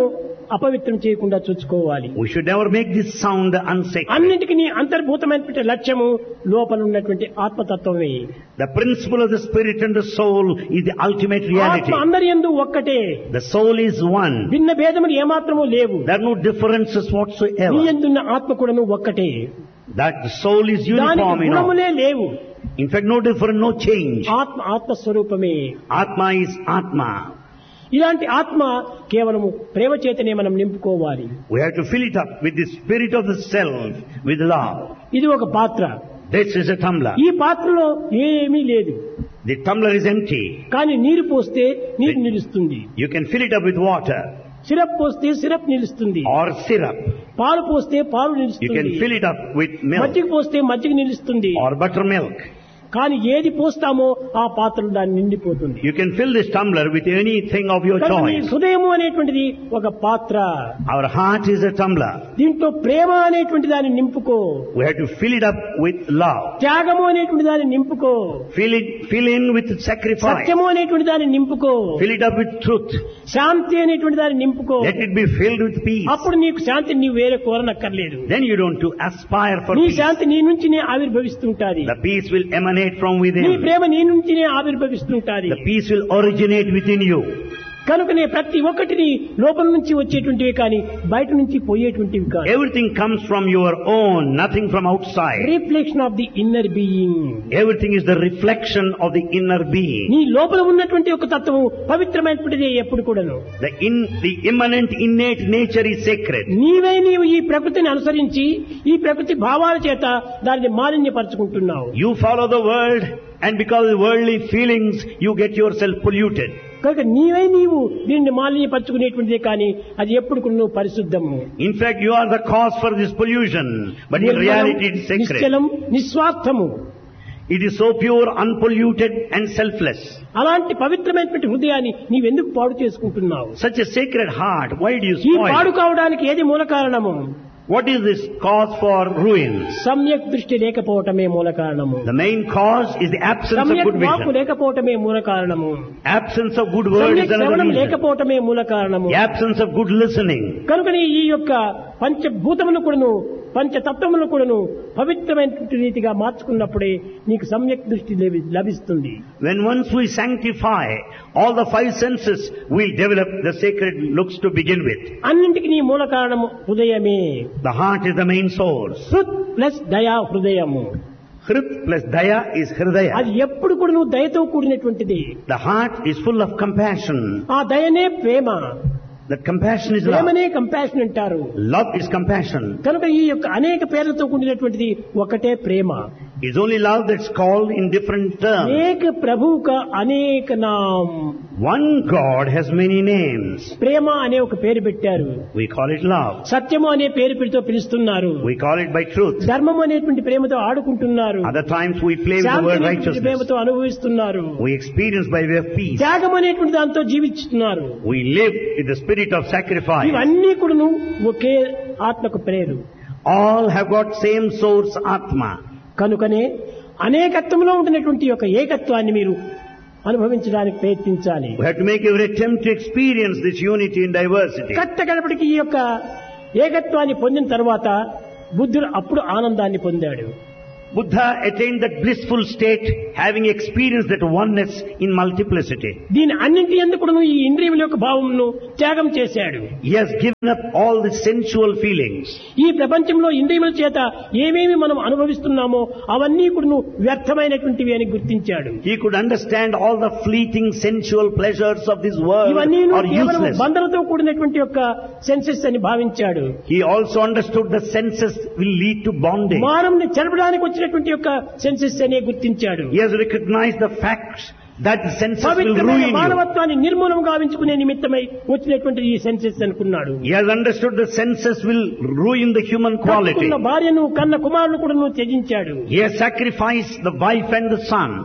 అపవిత్రం చేయకుండా చూసుకోవాలి. We should never make this sound unsacred. అన్నిటికీ అంతర్భూతమైనటువంటి లక్ష్యము లోపల ఉన్నటువంటి ఆత్మతత్వమే. The principle of the spirit and the soul is the ultimate reality. ఆత్మ అందరి యందు ఒక్కటే. The soul is one. భిన్న భేదములు ఏమాత్రము లేవు. There are no differences నీ whatsoever. యందున్న ఆత్మ కూడాను ఒక్కటే. That the soul is uniform దానికి in all. గుణములే లేవు. In fact, no different, no change. ఆత్మ ఆత్మస్వరూపమే. Atma is Atma. ఇలాంటి ఆత్మ కేవలము ప్రేమ చేతనే మనం నింపుకోవాలి. We have to fill it up with the spirit of the self, with love. ఇది ఒక పాత్ర. This is a tumbler. ఈ పాత్రలో ఏమీ లేదు. The tumbler is empty. కానీ నీరు పోస్తే నీరు నిలుస్తుంది. You can fill it up with water syrup పోస్తే సిరప్ నిలుస్తుంది. or syrup. పాలు పోస్తే పాలు You can నిలుస్తుంది. fill it up with milk మజ్జిగ పోస్తే మజ్జిగ నిలుస్తుంది. or buttermilk. కానీ ఏది పోస్తామో ఆ పాత్రలు దాన్ని నిండిపోతుంది. You can fill this tumbler with anything of your కనుక నీ choice. హృదయము అనేటువంటిది ఒక పాత్ర. Our heart is a tumbler. దీంట్లో ప్రేమ అనేటువంటి దాన్ని నింపుకో. We have to fill it up with love. త్యాగము అనేటువంటి దాన్ని నింపుకో. Fill it, fill in with sacrifice. సత్యము అనేటువంటి దాన్ని నింపుకో. Fill it up with truth. శాంతి అనేటువంటి దాన్ని నింపుకో. Let it be filled with peace. అప్పుడు నీకు శాంతిని నీవు వేరే కోరనక్కర్లేదు. Then you don't to aspire for నీ peace. శాంతి నీ నుంచినే ఆవిర్భవిస్తుంటాది. The peace will emanate from నీ within. ప్రేమ నీ నుంచినే ఆవిర్భవిస్తుంటాది. The peace will originate within you. కనుకనే ప్రతి ఒక్కటిని లోపల నుంచి వచ్చేటువంటివి కానీ బయట నుంచి పోయేటువంటివి కాదు. Everything comes from your own, nothing from outside. Reflection of the inner being. Everything is the reflection of the inner being. నీ లోపల ఉన్నటువంటి ఒక తత్వము పవిత్రమైనటువంటిదే ఎప్పుడు కూడాను. The in, the immanent innate nature is sacred. నీవే నీవు ఈ ప్రకృతిని అనుసరించి ఈ ప్రకృతి భావాల చేత దానిని మాలిన్యపరుచుకుంటున్నావు. You follow the world, and because of worldly feelings, you get yourself polluted. కనుక నీవే నీవు దీన్ని మాలిన్యపరుచుకునేటువంటిదే కానీ అది ఎప్పుడు కూడా నువ్వు పరిశుద్ధము. In fact, you are the cause for this pollution, but in reality it is sacred. నిశ్చలం నిస్వార్థము. It is so pure, unpolluted and selfless. అలాంటి పవిత్రమైనటువంటి హృదయాన్ని నీవెందుకు పాడు చేసుకుంటున్నావు? Such a sacred heart, why do you ఈ spoil పాడు it? కావడానికి ఏది మూల కారణము? What is this cause for ruin? సమ్యక్ దృష్టి లేకపోవటమే మూల కారణము. The main cause is the absence of సమ్యక్ good వాక్కు vision. లేకపోవటమే మూల కారణము. Absence of good word సమ్యక్ is another శ్రవణం reason. లేకపోవటమే మూల కారణము. The absence of good listening. కనుకని ఈ యొక్క పంచభూతములు కూడాను పంచతత్వములు కూడాను పవిత్రమైనటువంటి రీతిగా మార్చుకున్నప్పుడే నీకు సమ్యక్ దృష్టి లభి- లభిస్తుంది. When once we sanctify all the five senses, we develop the sacred looks to begin with. అన్నింటికి నీ మూల కారణము హృదయమే. The heart is the main source. హృత్ plus దయా హృదయము. Hrit plus daya is hridaya. అది ఎప్పుడు కూడా నువ్వు దయతో కూడినటువంటిది. The heart is full of compassion. ఆ దయనే ప్రేమ. That compassion is love. ప్రేమనే కంపాషన్ అంటారు. Love is compassion. కనుక ఈ యొక్క అనేక పేర్లతో కూడినటువంటిది ఒకటే ప్రేమ. It's only love that's called in different terms. ఏక ప్రభువు కా అనేక నామ్. One God has many names. ప్రేమ అనే ఒక పేరు పెట్టారు. We call it love. సత్యము అనే పేరు పెడుతూ పిలుస్తున్నారు. We call it by truth. ధర్మం అనేటువంటి ప్రేమతో ఆడుకుంటున్నారు. Other times we play with the Shanti word అనేటువంటి righteousness. ప్రేమతో అనుభవిస్తున్నారు. We experience by way of peace. త్యాగం అనేటువంటి దాంతో జీవిస్తున్నారు. We live with the spirit of sacrifice. ఇవన్నీ కూడాను ఒకే ఆత్మకు prayer. All have got same source Atma. కనుకనే అనేకత్వంలో ఉంటున్నటువంటి యొక్క ఏకత్వాన్ని మీరు అనుభవించడానికి ప్రయత్నించాలి. We have to make every attempt to experience this unity in diversity. కట్ట గడపటికి ఈ యొక్క ఏకత్వాన్ని పొందిన తర్వాత బుద్ధుడు అప్పుడు ఆనందాన్ని పొందాడు. Buddha attained that blissful state, having experienced that oneness in multiplicity. దీని అన్నింటి ఎందుకు ఈ ఇంద్రియముల యొక్క భావమును త్యాగం చేశాడు. He has given up all the sensual feelings. ఈ ప్రపంచంలో ఇంద్రియముల చేత ఏమేమి మనం అనుభవిస్తున్నామో అవన్నీ కూడా వ్యర్థమైనటువంటివి అని గుర్తించాడు. He could understand all the fleeting sensual pleasures of this world ఇవన్నీ are కేవలం useless. బంధలతో కూడినటువంటి యొక్క సెన్సెస్ అని భావించాడు. He also understood the senses will lead to bondage. మానవుని చెరపడానికి వచ్చినటువంటి యొక్క సెన్సెస్ అనే గుర్తించాడు. He has recognized the facts that the senses will పవిత్రమైన ruin you. మానవత్వాన్ని నిర్మూలం గావించుకునే నిమిత్తమై వచ్చినటువంటి ఈ సెన్సెస్ అనుకున్నాడు. He has understood the senses will ruin the human quality. కన్న భార్యను కన్న కుమారుని కూడా నువ్వు త్యజించాడు. He has sacrificed the wife and the son.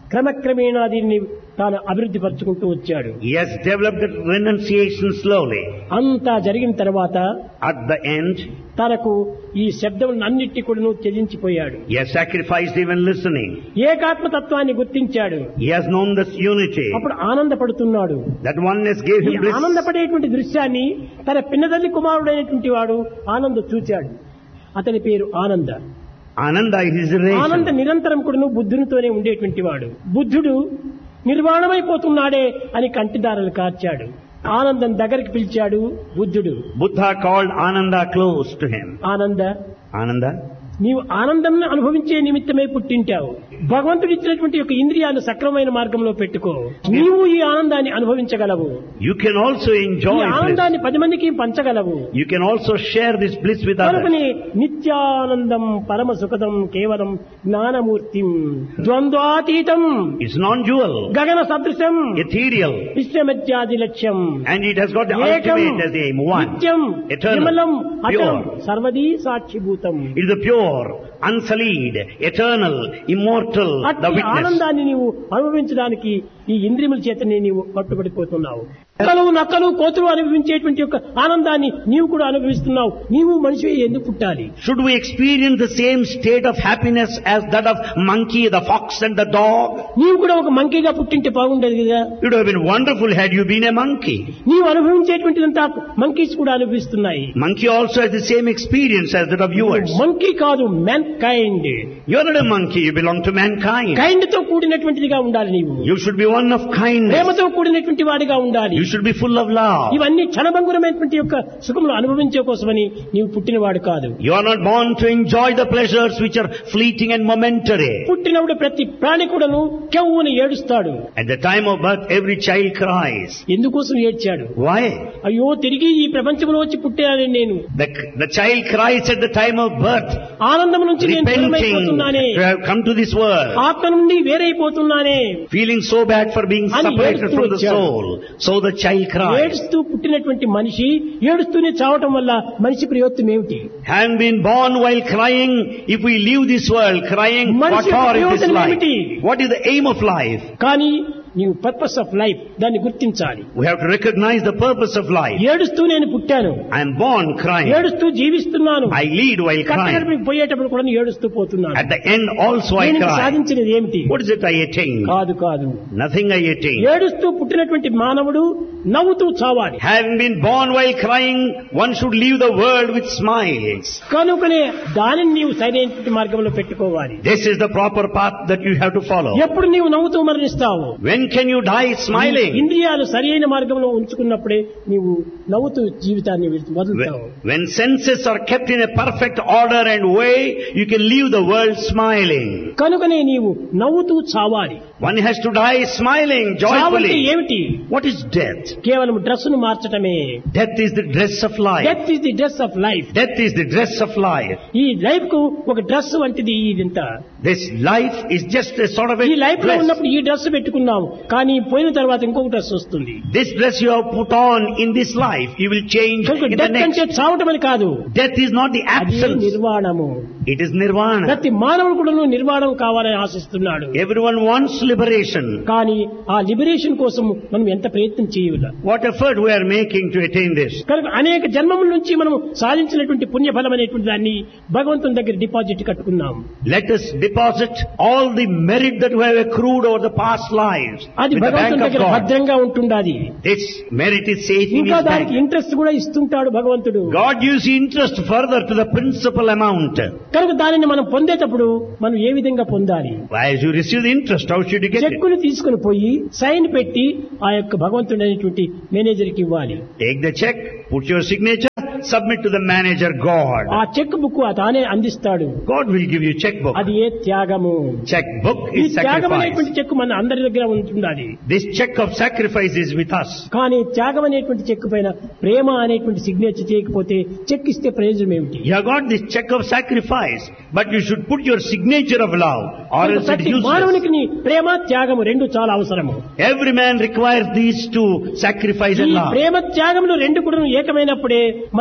క్రమక్రమేణా దీన్ని తాను అభివృద్ధి పరుచుకుంటూ వచ్చాడు. He has developed the renunciation slowly. అంతా జరిగిన తర్వాత At the end, తనకు ఈ శబ్దములను అన్నిటి కూడా త్యజించిపోయాడు. he has sacrificed even listening. ఏకాత్మతత్వాన్ని గుర్తించాడు. He has known this unity. అప్పుడు ఆనందపడుతున్నాడు. That oneness gave ఈ him bliss. ఆనందపడేటువంటి దృశ్యాన్ని తన పిన్నతల్లి కుమారుడైనటువంటి వాడు ఆనంద చూచాడు. అతని పేరు ఆనంద. Ananda is his ఆనంద relation. నిరంతరం కూడా బుద్ధునితోనే ఉండేటువంటి వాడు. బుద్ధుడు నిర్వాణమైపోతున్నాడే అని కంటిదారులు కార్చాడు. ఆనందం దగ్గరికి పిలిచాడు బుద్ధుడు. Buddha called Ananda close to him. ఆనంద, Ananda, నీవు ఆనందం అనుభవించే నిమిత్తమే పుట్టింటావు. భగవంతుడు ఇచ్చినటువంటి యొక్క ఇంద్రియాలు సక్రమమైన మార్గంలో పెట్టుకో. నీవు ఈ ఆనందాన్ని అనుభవించగలవు. you can also ఈ enjoy bliss. ఆనందాన్ని పది మందికి పంచగలవు. You can also share this bliss with others. కనుకని నిత్యానందం పరమ సుఖదం కేవలం జ్ఞానమూర్తి ద్వంద్వాతీతం It's non-dual, గగన సదృశం ethereal, విశ్వమధ్యాది లక్ష్యం and it has got the ఏకం ultimate as the aim. One, నిత్యం eternal, విమలం అచలం pure. సర్వదీ సాక్షిభూతం. It is the pure, unsullied, eternal, immortal, the అట్టి witness. ఆనందాన్ని నీవు అనుభవించడానికి ఈ ఇంద్రియముల చేతనే నీవు పట్టుబడిపోతున్నావు. నక్కలు నక్కలు కోతులు అనుభవించేటువంటి యొక్క ఆనందాన్ని నీవు కూడా అనుభవిస్తున్నావు. నీవు మనిషి ఎందుకు పుట్టాలి? Should we experience the same state of happiness as that of monkey, the fox and the dog? నీవు కూడా ఒక మంకీగా పుట్టింటే బాగుండేది కదా. It would have been wonderful had you been a monkey. నీవు అనుభవించేటువంటిదంతా మంకీస్ కూడా అనుభవిస్తున్నాయి. Monkey also has the same experience as that of yours. Monkey కాదు, man kind. You're not a monkey, you belong to mankind. Kind తో కూడినటువంటిదిగా ఉండాలి. నీవు You should be one of kindness. ప్రేమతో కూడినటువంటి వాడిగా ఉండాలి. You should be full of love. ఇవన్నీ క్షణభంగురమైనటువంటి యొక్క సుఖములు అనుభవించే కోసమని నీవు పుట్టినవాడు కాదు. You are not born to enjoy the pleasures which are fleeting and momentary. పుట్టినప్పుడు ప్రతి ప్రాణి కూడాను కెవ్వుని ఏడుస్తాడు. At the time of birth, every child cries. ఎందుకోసం ఏడ్చాడు? Why? అయ్యో, తిరిగి ఈ ప్రపంచంలో వచ్చి పుట్టానని నేను. The, the child cries at the time of birth, ఆనందం నుంచి నేను repenting దూరమైపోతున్నానే, to have come to this world, ఆత్మ నుండి వేరైపోతున్నానే feeling so bad for being అని separated ఏడుస్తూ from the వచ్చాడు. soul. So the child cries. ఏడుస్తూ పుట్టినటువంటి మనిషి ఏడుస్తూనే చావటం వల్ల మనిషి ప్రయోజనం ఏమిటి? Having been born while crying, if we leave this world crying, what మనిషి for is this ప్రయోజనం life? ఏమిటి? What is the aim of life? కానీ నీవు పర్పస్ ఆఫ్ లైఫ్ దాన్ని గుర్తించాలి. We have to recognize the purpose of life. ఏడుస్తూ నేను పుట్టాను, I am born crying. ఏడుస్తూ జీవిస్తున్నాను, I lead while crying. కట్టగడపకి పోయేటప్పుడు కూడా ఏడుస్తూ పోతున్నాను. At the end also I నేను cry. సాధించినది ఏమిటి? What is it I attain? కాదు కాదు, Nothing I attain. ఏడుస్తూ పుట్టినటువంటి మానవుడు నవ్వుతూ చావాలి. Having been born while crying, one should leave the world with smiles. కనుకనే దానిని నీవు సరైనటువంటి మార్గంలో పెట్టుకోవాలి. This is the proper path that you have to follow. ఎప్పుడు నీవు నవ్వుతూ మరణిస్తావు? When can you die smiling? ఇంద్రియాలు సరైన మార్గంలో ఉంచుకున్నప్పుడే నీవు నవ్వుతూ జీవితాన్ని వదులుతావు. When, when senses are kept in a perfect order and way, you can leave the world smiling. కనుకనే నీవు నవ్వుతూ చావాలి. One has to die smiling చావంటే joyfully. ఏమిటి? What is death? కేవలం డ్రెస్సును మార్చటమే. Death is the dress of life. Death is the dress of life. Death is the dress of life. ఈ life కు ఒక dress వంటిది ఇదంతా. This life is just a sort of a ఈ life లో dress. ఉన్నప్పుడు ఈ డ్రెస్ పెట్టుకున్నాం, కానీ పోయిన తర్వాత ఇంకొక డ్రెస్ వస్తుంది. This dress you have put on in this life, you will change కనుక in the డెత్ next. అంటే చావటం అని కాదు, Death is not the అది absence. నిర్వాణము. It is nirvana. ప్రతి మానవుడు కూడా నిర్వాణం కావాలని ఆశిస్తున్నాడు. Everyone wants liberation. కానీ ఆ లిబరేషన్ కోసం మనం ఎంత ప్రయత్నం చేయాలి? What effort we are making to attain this? కనుక అనేక జన్మముల నుంచి మనం సాధించినటువంటి పుణ్యఫలం అనేటువంటి దాన్ని భగవంతుని దగ్గర డిపాజిట్ కట్టుకున్నాం. Let us deposit all the merit that we have accrued over the past lives అది with the bank భగవంతుని of దగ్గర God. భద్రంగా ఉంటుండాది. This merit is safe in ఇంకా His దానికి bank. ఇంట్రెస్ట్ కూడా ఇస్తుంటాడు భగవంతుడు. God gives interest further to the principal amount. కనుక దానిని మనం పొందేటప్పుడు మనం ఏ విధంగా పొందాలి? As you receive the interest, how should you get it? చెక్కును తీసుకుని పోయి సైన్ పెట్టి ఆ యొక్క భగవంతుడు అనేటువంటి మేనేజర్కి ఇవ్వాలి. Take the check, put your signature, submit to the manager God. ఆ చెక్ బుక్ తానే అందిస్తాడు. God will give you checkbook. అది ఏ త్యాగము. Checkbook ఈ is త్యాగం అనేటువంటి sacrifice. చెక్ మన అందరి దగ్గర ఉంటుండాలి. This check of sacrifice is with us. కానీ త్యాగం అనేటువంటి చెక్ పైన ప్రేమ అనేటువంటి సిగ్నేచర్ చేయకపోతే చెక్ ఇస్తే ప్రయోజనం ఏమిటి? You have got this check of sacrifice, but you should put your signature of love, or else it ప్రతి is useless. మానవునికి నీ ప్రేమ త్యాగము రెండు చాలా అవసరము. Every man requires these two, sacrifice ఈ and love. ప్రేమ త్యాగములు రెండు కూడా ఏకమైనప్పుడే మనం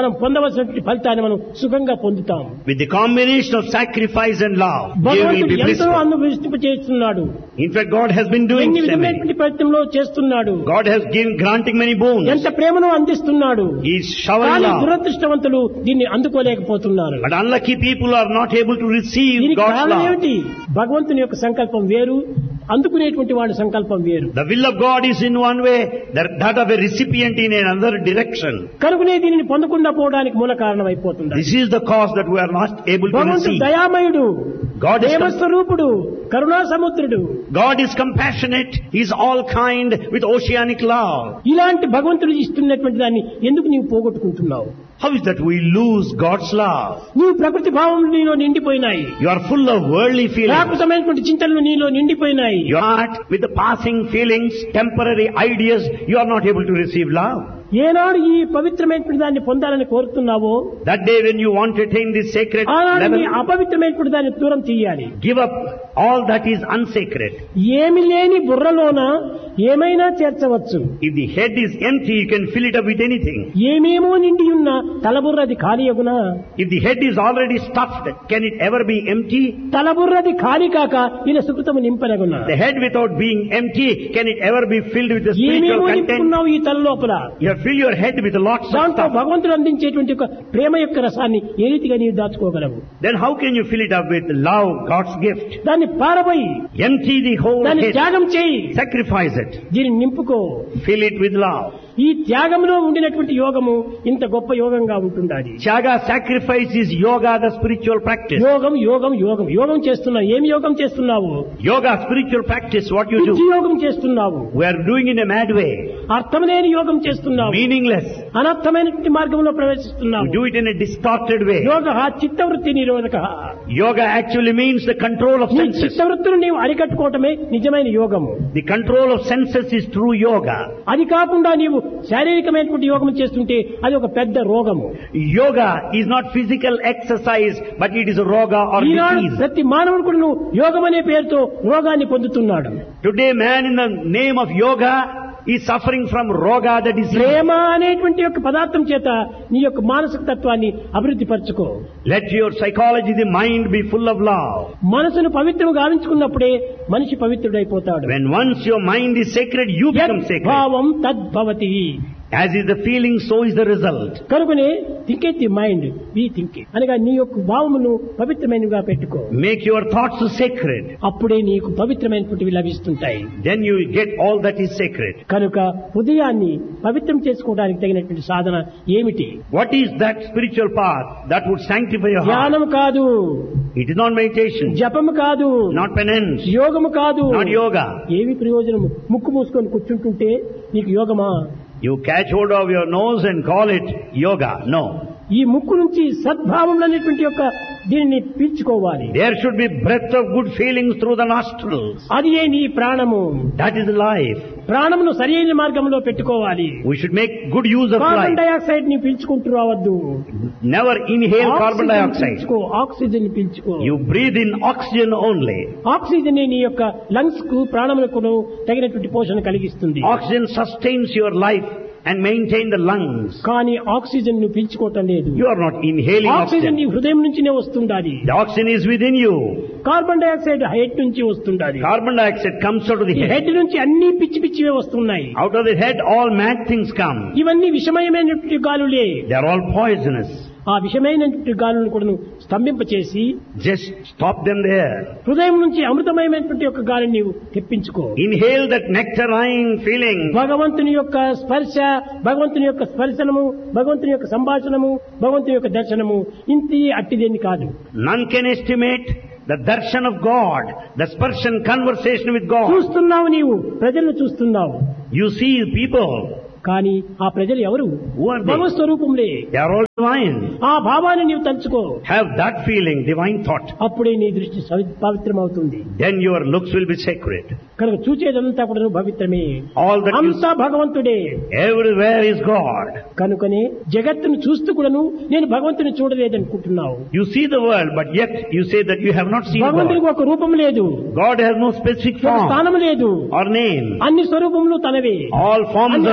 మనం పొందవలసిన ఫలితాన్ని మనం సుఖంగా పొందుతాం. With the combination of sacrifice and love, you will భగవంతుడు be ఎంతో blissful. అనుభవింప చేస్తున్నాడు. In fact, God has been doing ఎన్ని so many. విధమైనటువంటి ప్రయత్నంలో చేస్తున్నాడు. God has given, granting many boons. ఎంత ప్రేమను అందిస్తున్నాడు. He is showering కానీ love. దురదృష్టవంతులు దీన్ని అందుకోలేకపోతున్నారు. But unlucky people are not able to receive దీనికి God's కారణం love. ఏమిటి? భగవంతుని యొక్క సంకల్పం వేరు, అందుకునేటువంటి వాడి సంకల్పం వేరు. The will of God is in one way, that that of a recipient in another direction. కనుకనే దీనిని పొందకుండా పోవడానికి మూల కారణం అయిపోతుంది. This is the cause that we are not able to భగవంతుడు receive. దయామయుడు, God is, com- ప్రేమస్వరూపుడు, కరుణా సముద్రుడు. God is compassionate. He is all kind with oceanic love. ఇలాంటి భగవంతుడు ఇస్తున్నటువంటి దాన్ని ఎందుకు నీవు పోగొట్టుకుంటున్నావు? How is that we lose God's love? నీవు ప్రకృతి భావములు నీలో నిండిపోయినాయి. You are full of worldly feelings. ప్రాకృతమైనటువంటి చింతనలు నీలో నిండిపోయినాయి. Your heart with the passing feelings, temporary ideas, you are not able to receive love. ఏనాడు ఈ పవిత్రమైనటువంటి దాన్ని పొందాలని కోరుతున్నావో That day when you want to attain this sacred ఆనాడు level, నీ అపవిత్రమైనటువంటి దాన్ని దూరం చేయాలి. give up all that is unsacred. ఏమి లేని బుర్రలోన ఏమైనా చేర్చవచ్చు. If the head is empty, you can fill it up with anything. ఏమేమో నిండి ఉన్న తలబుర్రది ఖాళీయగునా? If the head is already stuffed, can it ever be empty? తలబుర్రది ఖాళీ కాక ఇలా సుకృతము నింపనగునా? The head without being empty, can it ever be filled with the spiritual ఏమేమో content? నింపుకున్నావు ఈ తల లోపల. You have filled your head with lots of దాంట్లో stuff. భగవంతుడు అందించేటువంటి ఒక ప్రేమ యొక్క రసాన్ని ఏ రీతిగా నీవు దాచుకోగలవు? Then how can you fill it up with love, God's gift? దాన్ని పారబోయి Empty the whole దాన్ని head. త్యాగం చేయి, Sacrifice it. దీన్ని నింపుకో. Fill it with love. ఈ త్యాగంలో ఉండినటువంటి యోగము ఇంత గొప్ప యోగంగా ఉంటుండాలి. Tyaga, sacrifice is yoga, the spiritual practice. యోగం యోగం యోగం యోగం చేస్తున్నావు. ఏమి యోగం చేస్తున్నావు? Yoga, spiritual practice, what you పిచ్చి do. యోగం చేస్తున్నావు. We are doing in a mad way. అర్థం లేని యోగం చేస్తున్నావు. Meaningless. అనర్థమైనటువంటి మార్గంలో We ప్రవేశిస్తున్నావు. do it in a distorted way. యోగ చిత్తవృత్తి నిరోధక. Yoga actually means the control of నీ senses. చిత్తవృత్తులు నీవు అరికట్టుకోవటమే నిజమైన యోగము. The control of senses is true yoga. అది కాకుండా నీవు శారీరకమైనటువంటి యోగం చేస్తుంటే అది ఒక పెద్ద రోగము. Yoga is not physical exercise, but it is a roga or Eenadu disease. ప్రతి మానవుడు కూడా నువ్వు యోగం అనే పేరుతో రోగాన్ని పొందుతున్నాడు. Today man in the name of yoga is suffering from roga, the disease. ప్రేమ అనేటువంటి యొక్క పదార్థం చేత నీ యొక్క మానసిక తత్వాన్ని అభివృద్ధి పరచుకో. Let your psychology, the mind, be full of love. మనసును పవిత్రం గావించుకున్నప్పుడే మనిషి పవిత్రుడైపోతాడు. When once your mind is sacred, you become sacred. భావం తద్భవతి. As is the feeling, so is the result. కనుకనే think at the mind we think అనగా నీ యొక్క భావమును పవిత్రమైనవిగా పెట్టుకో. Make your thoughts sacred. అప్పుడే నీకు పవిత్రమైనటువంటివి లభిస్తుంటాయి. Then you will get all that is sacred. కనుక హృదయాన్ని పవిత్రం చేసుకోవడానికి తగినటువంటి సాధన ఏమిటి? What is that spiritual path that would sanctify your heart? ధ్యానం కాదు, It is not meditation, జపము కాదు, not penance, యోగము కాదు. not yoga. ఏమి ప్రయోజనము? ముక్కు మూసుకొని కూర్చుంటుంటే నీకు యోగమా? You catch hold of your nose and call it yoga. No. ఈ ముక్కు నుంచి సద్భావం అనేటువంటి యొక్క దీనిని పీల్చుకోవాలి. There should be breath of good feelings through the nostrils. అది ఏ నీ ప్రాణము. That is life. ప్రాణమును సరైన మార్గంలో పెట్టుకోవాలి. We should make good use of carbon life. Dioxide ని పీల్చుకుంటూ రావద్దు. Never inhale carbon oxygen dioxide. పీల్చుకో, oxygen పీల్చుకో. You breathe in oxygen only. Oxygen నీ యొక్క లంగ్స్ కు ప్రాణములకు తగినటువంటి పోషణ కలిగిస్తుంది. Oxygen sustains your life and maintain the lungs. కానీ ఆక్సిజన్ ను పీల్చుకోవటం లేదు. You are not inhaling oxygen నీ oxygen. హృదయం నుంచినే వస్తుండాలి. The oxygen is within you. Carbon dioxide head నుంచి వస్తుండాలి. Carbon dioxide comes out of the ఈ head. హెడ్ నుంచి అన్ని పిచ్చి పిచ్చివే వస్తున్నాయి. Out of the head all mad things come. ఇవన్నీ విషమయమైనటువంటి గాలులే. They are all poisonous. ఆ విషమైనటువంటి గాలులను కూడా స్తంభింపచేసి Just stop them there. హృదయం నుంచి అమృతమయమైనటువంటి యొక్క గాలిని నీవు తెప్పించుకో. Inhale that nectarine feeling. భగవంతుని యొక్క స్పర్శ, భగవంతుని యొక్క స్పర్శనము, భగవంతుని యొక్క సంభాషణము, భగవంతుని యొక్క దర్శనము ఇంతి అట్టిదేని కాదు. None can estimate the darshan of God, the sparshan conversation with God. చూస్తున్నావు నీవు, ప్రజలను చూస్తున్నావు. You see people. కానీ ఆ ప్రజలు ఎవరు? Who are they? Bhagwat స్వరూపంలే. They are all divine. ఆ భావాన్ని నీవు తలుచుకో. Have that feeling, divine thought. అప్పుడే నీ దృష్టి సవి- పవిత్రమవుతుంది. Then your looks will be sacred. కనుక చూచేదంతా కూడా పవిత్రమే. All that you అంతా భగవంతుడే. everywhere is God. కనుకనే జగత్తును చూస్తూ కూడాను నేను భగవంతుని చూడలేదనుకుంటున్నావు. You see the world, but yet you say that you have not seen భగవంతునికి God. ఒక రూపం లేదు, God has no specific ఒక form స్థానం లేదు. or name. అన్ని స్వరూపములు తనవే, All forms అన్ని are His. ఆకారములు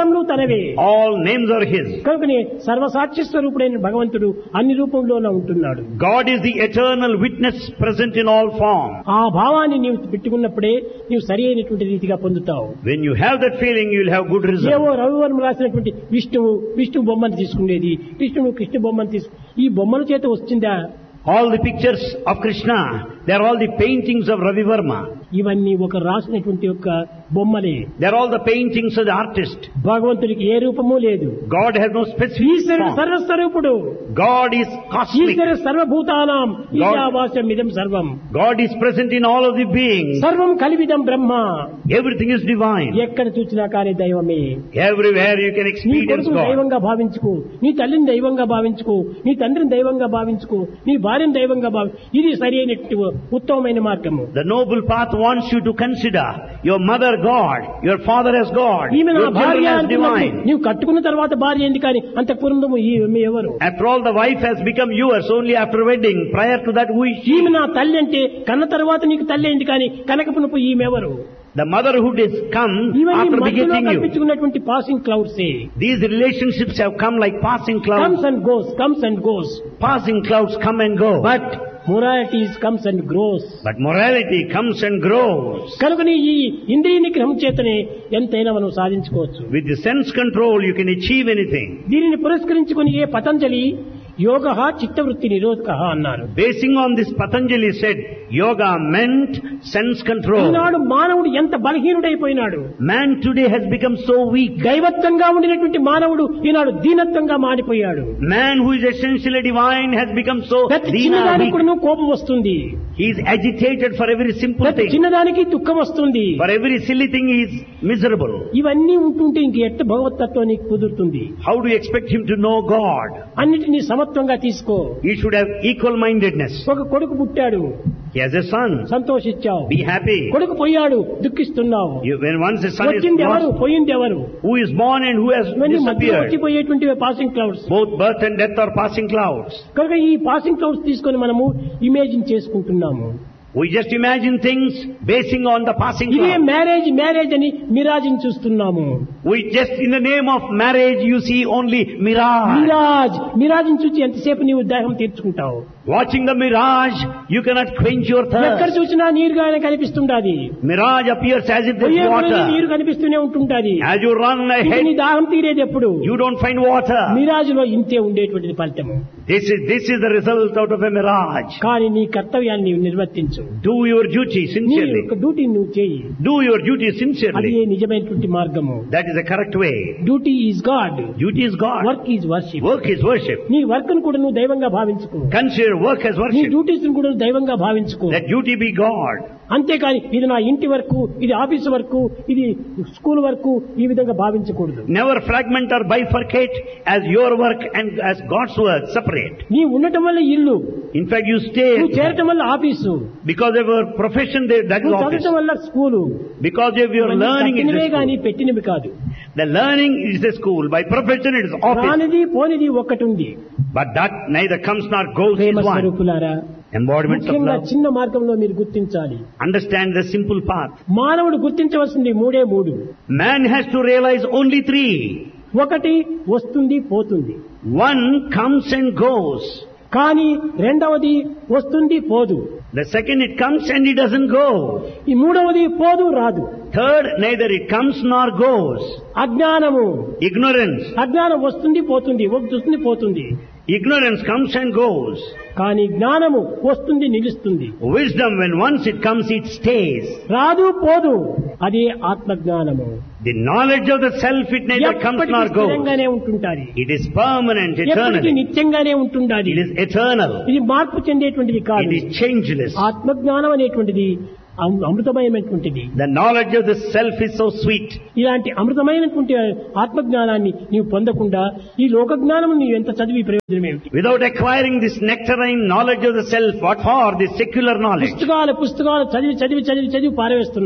నామములు తనవే. All names are His. కనుకనే సర్వసాక్షి స్వరూపుడైన భగవంతుడు అన్ని రూపంలోనే ఉంటున్నాడు. God is the eternal witness present in all form. ఆ భావాన్ని నీవు పెట్టుకున్నప్పుడే నీవు సరి అయినటువంటి రీతిగా పొందుతావు. When you have that feeling, you will have good result. ఏవో రవివర్మ రాసినటువంటి విష్ణువు విష్ణు బొమ్మను తీసుకునేది, కృష్ణుడు కృష్ణ బొమ్మను తీసుకు ఈ బొమ్మల చేత వచ్చిందా? All the pictures of Krishna, they are all the paintings of Ravi Verma. ఇవన్నీ ఒక రాసినటువంటి యొక్క బొమ్మలే. They are all the paintings of the artist. భగవంతుడికి ఏ రూపము లేదు. God has no specific ఈశ్వరుడు form. సర్వస్వరూపుడు. God is cosmic. ఈశ్వర సర్వభూతానాం ఈశావాస్యం ఇదం సర్వం. God is present in all of the beings. సర్వం కలివిదం బ్రహ్మ. Everything is divine. ఎక్కడ చూసినా కానీ దైవమే. Everywhere you can నీ experience కొడుకును God. దైవంగా భావించుకో, నీ తల్లిని దైవంగా భావించుకో, నీ తండ్రిని దైవంగా భావించుకో, నీ భార్యను దైవంగా భావి. ఇది సరి అయినట్టు ఉత్తమమైన మార్గము. The noble path wants you to consider your mother God, your father as God, ఈమె నా your భార్య children as అనుకున్నప్పుడు divine. నీవు కట్టుకున్న తర్వాత భార్య ఏంది కానీ అంత పూర్వము ఈమె ఎవరు? After all, the wife has become yours only after wedding. Prior to that, who is she? ఈమె నా తల్లి అంటే కన్న తర్వాత నీకు తల్లి ఏంది కానీ కనకపునపు ఈమె ఎవరు? The motherhood has come ఇవన్నీ after మధ్యలో begetting you. కల్పించుకున్నటువంటి passing clouds. These relationships have come like passing clouds. Comes and goes, comes and goes. Passing clouds come and go. But moralities comes and grows. But morality comes and grows. కనుకని ఈ ఇంద్రియ నిగ్రహం చేతనే ఎంతైనా మనం సాధించుకోవచ్చు. With the sense control, you can achieve anything. దీనిని పురస్కరించుకొని ఏ పతంజలి యోగ చిత్తవృత్తి నిరోధక అన్నారు. Basing on this, Patanjali said, yoga meant sense control. ఈనాడు మానవుడు ఎంత బలహీనుడైపోయినాడు. Man today has become so weak. దైవత్వంగా ఉండినటువంటి మానవుడు ఈనాడు దీనత్వంగా మారిపోయాడు. Man who is essentially divine has become so ప్రతి dina, చిన్నదానికి weak. కూడా కోపం వస్తుంది. He is agitated for every simple ప్రతి thing. చిన్నదానికి దుఃఖం వస్తుంది. For every silly thing he is miserable. ఇవన్నీ ఉంటుంటే ఇంక ఎట్ట భగవతత్వం నీకు కుదురుతుంది? How do you expect him to know God? అన్నిటినీ సమత్వంగా తీసుకో. He should have equal mindedness. ఒక కొడుకు పుట్టాడు, He has a son. సంతోషించావు. Be happy. కొడుకు పోయాడు, దుఃఖిస్తున్నావు. You, when once a son is వచ్చింది ఎవరు, lost, పోయింది ఎవరు? who is born and who has ఇవన్నీ మధ్యలో disappeared? వచ్చిపోయేటువంటి passing clouds. Both birth and death are passing clouds. కనుక ఈ పాసింగ్ క్లౌడ్స్ తీసుకొని మనము ఇమేజిన్ చేసుకుంటున్నాము. We just imagine things basing on the passing ఇదే clouds. మ్యారేజ్ మ్యారేజ్ అని మిరాజిని చూస్తున్నాము. We just, in the name of marriage, you see only mirage. Miraz మిరాజిని చూసి ఎంతసేపు నీవు దాహం తీర్చుకుంటావు? Watching the mirage, you cannot quench your ఎక్కడ thirst. చూసినా నీరుగానే కనిపిస్తుండాది. Mirage appears as if పోయే there's కొలది నీరు water. కనిపిస్తూనే ఉంటుంటాది. As you run ఇది ahead, నీ దాహం తీరేది ఎప్పుడు? you don't find water. Miraz లో ఇంతే ఉండేటువంటిది ఫలితము. This is, this is the result out of a mirage. కానీ నీ కర్తవ్యాన్ని నీవు నిర్వర్తించు. Do your duty నీ sincerely. యొక్క డ్యూటీ నువ్వు చేయి. Do your duty అది sincerely. నిజమైనటువంటి మార్గము. That is the correct way. Duty is God, Duty is God. Work is worship. Work is worship. నీ వర్క్ ను కూడా నువ్వు దైవంగా భావించుకో. Consider work as నీ worship. డ్యూటీస్ ను కూడా నువ్వు దైవంగా భావించుకో. Let duty be God. అంతేకాని ఇది నా ఇంటి వరకు, ఇది ఆఫీస్ వరకు, ఇది స్కూల్ వరకు ఈ విధంగా భావించకూడదు. Never fragment or bifurcate as your work and as God's work separate. నీ ఉండటం వల్ల ఇల్లు, In fact, you stay నువ్వు చేరటం వల్ల office, because of your profession, there- that is నువ్వు office. చదవటం వల్ల school. Because of your learning, it కట్టినవే is కానీ school. పెట్టినవి కాదు. The learning is the school. By profession, it is office. రానిది పోనిది ఒక్కటి ఉంది. But that neither comes nor goes Prema is one. స్వరూపులారా, Embodiments of ముఖ్యంగా love. చిన్న మార్గంలో మీరు గుర్తించాలి. Understand the simple path. మానవుడు గుర్తించవలసింది మూడే మూడు. Man has to realize only three. ఒకటి వస్తుంది పోతుంది, One comes and goes. కానీ రెండవది వస్తుంది పోదు, The second, it comes and it doesn't go. ఈ మూడవది పోదు రాదు. Third, neither it comes nor goes. అజ్ఞానము, Ignorance. అజ్ఞానం వస్తుంది పోతుంది, వస్తుంది పోతుంది. Ignorance comes and goes. కానీ జ్ఞానము వస్తుంది నిలుస్తుంది. Wisdom, when once it comes, it stays. రాదు పోదు, అదే ఆత్మజ్ఞానము. The knowledge of the self, it neither comes ఎప్పటికీ nor goes. స్థిరంగానే ఉంటుంటాది. It is permanent, ఎప్పటికీ eternally. నిత్యంగానే ఉంటుండాలి. It is eternal. ఇది మార్పు చెందేటువంటిది కాదు. It is changeless. ఆత్మజ్ఞానం అనేటువంటిది అమృ- అమృతమయమైనటువంటిది. The knowledge of the self is so sweet. ఇలాంటి అమృతమైనటువంటి ఆత్మజ్ఞానాన్ని నీవు పొందకుండా ఈ లోక జ్ఞానం నీవు ఎంత చదివి ప్రయోజనం ఏమిటి? Without acquiring this nectarine knowledge of the self, what for? This secular knowledge. పుస్తకాలు పుస్తకాలు చదివి చదివి చదివి చదివి పారవేస్తున్నాం.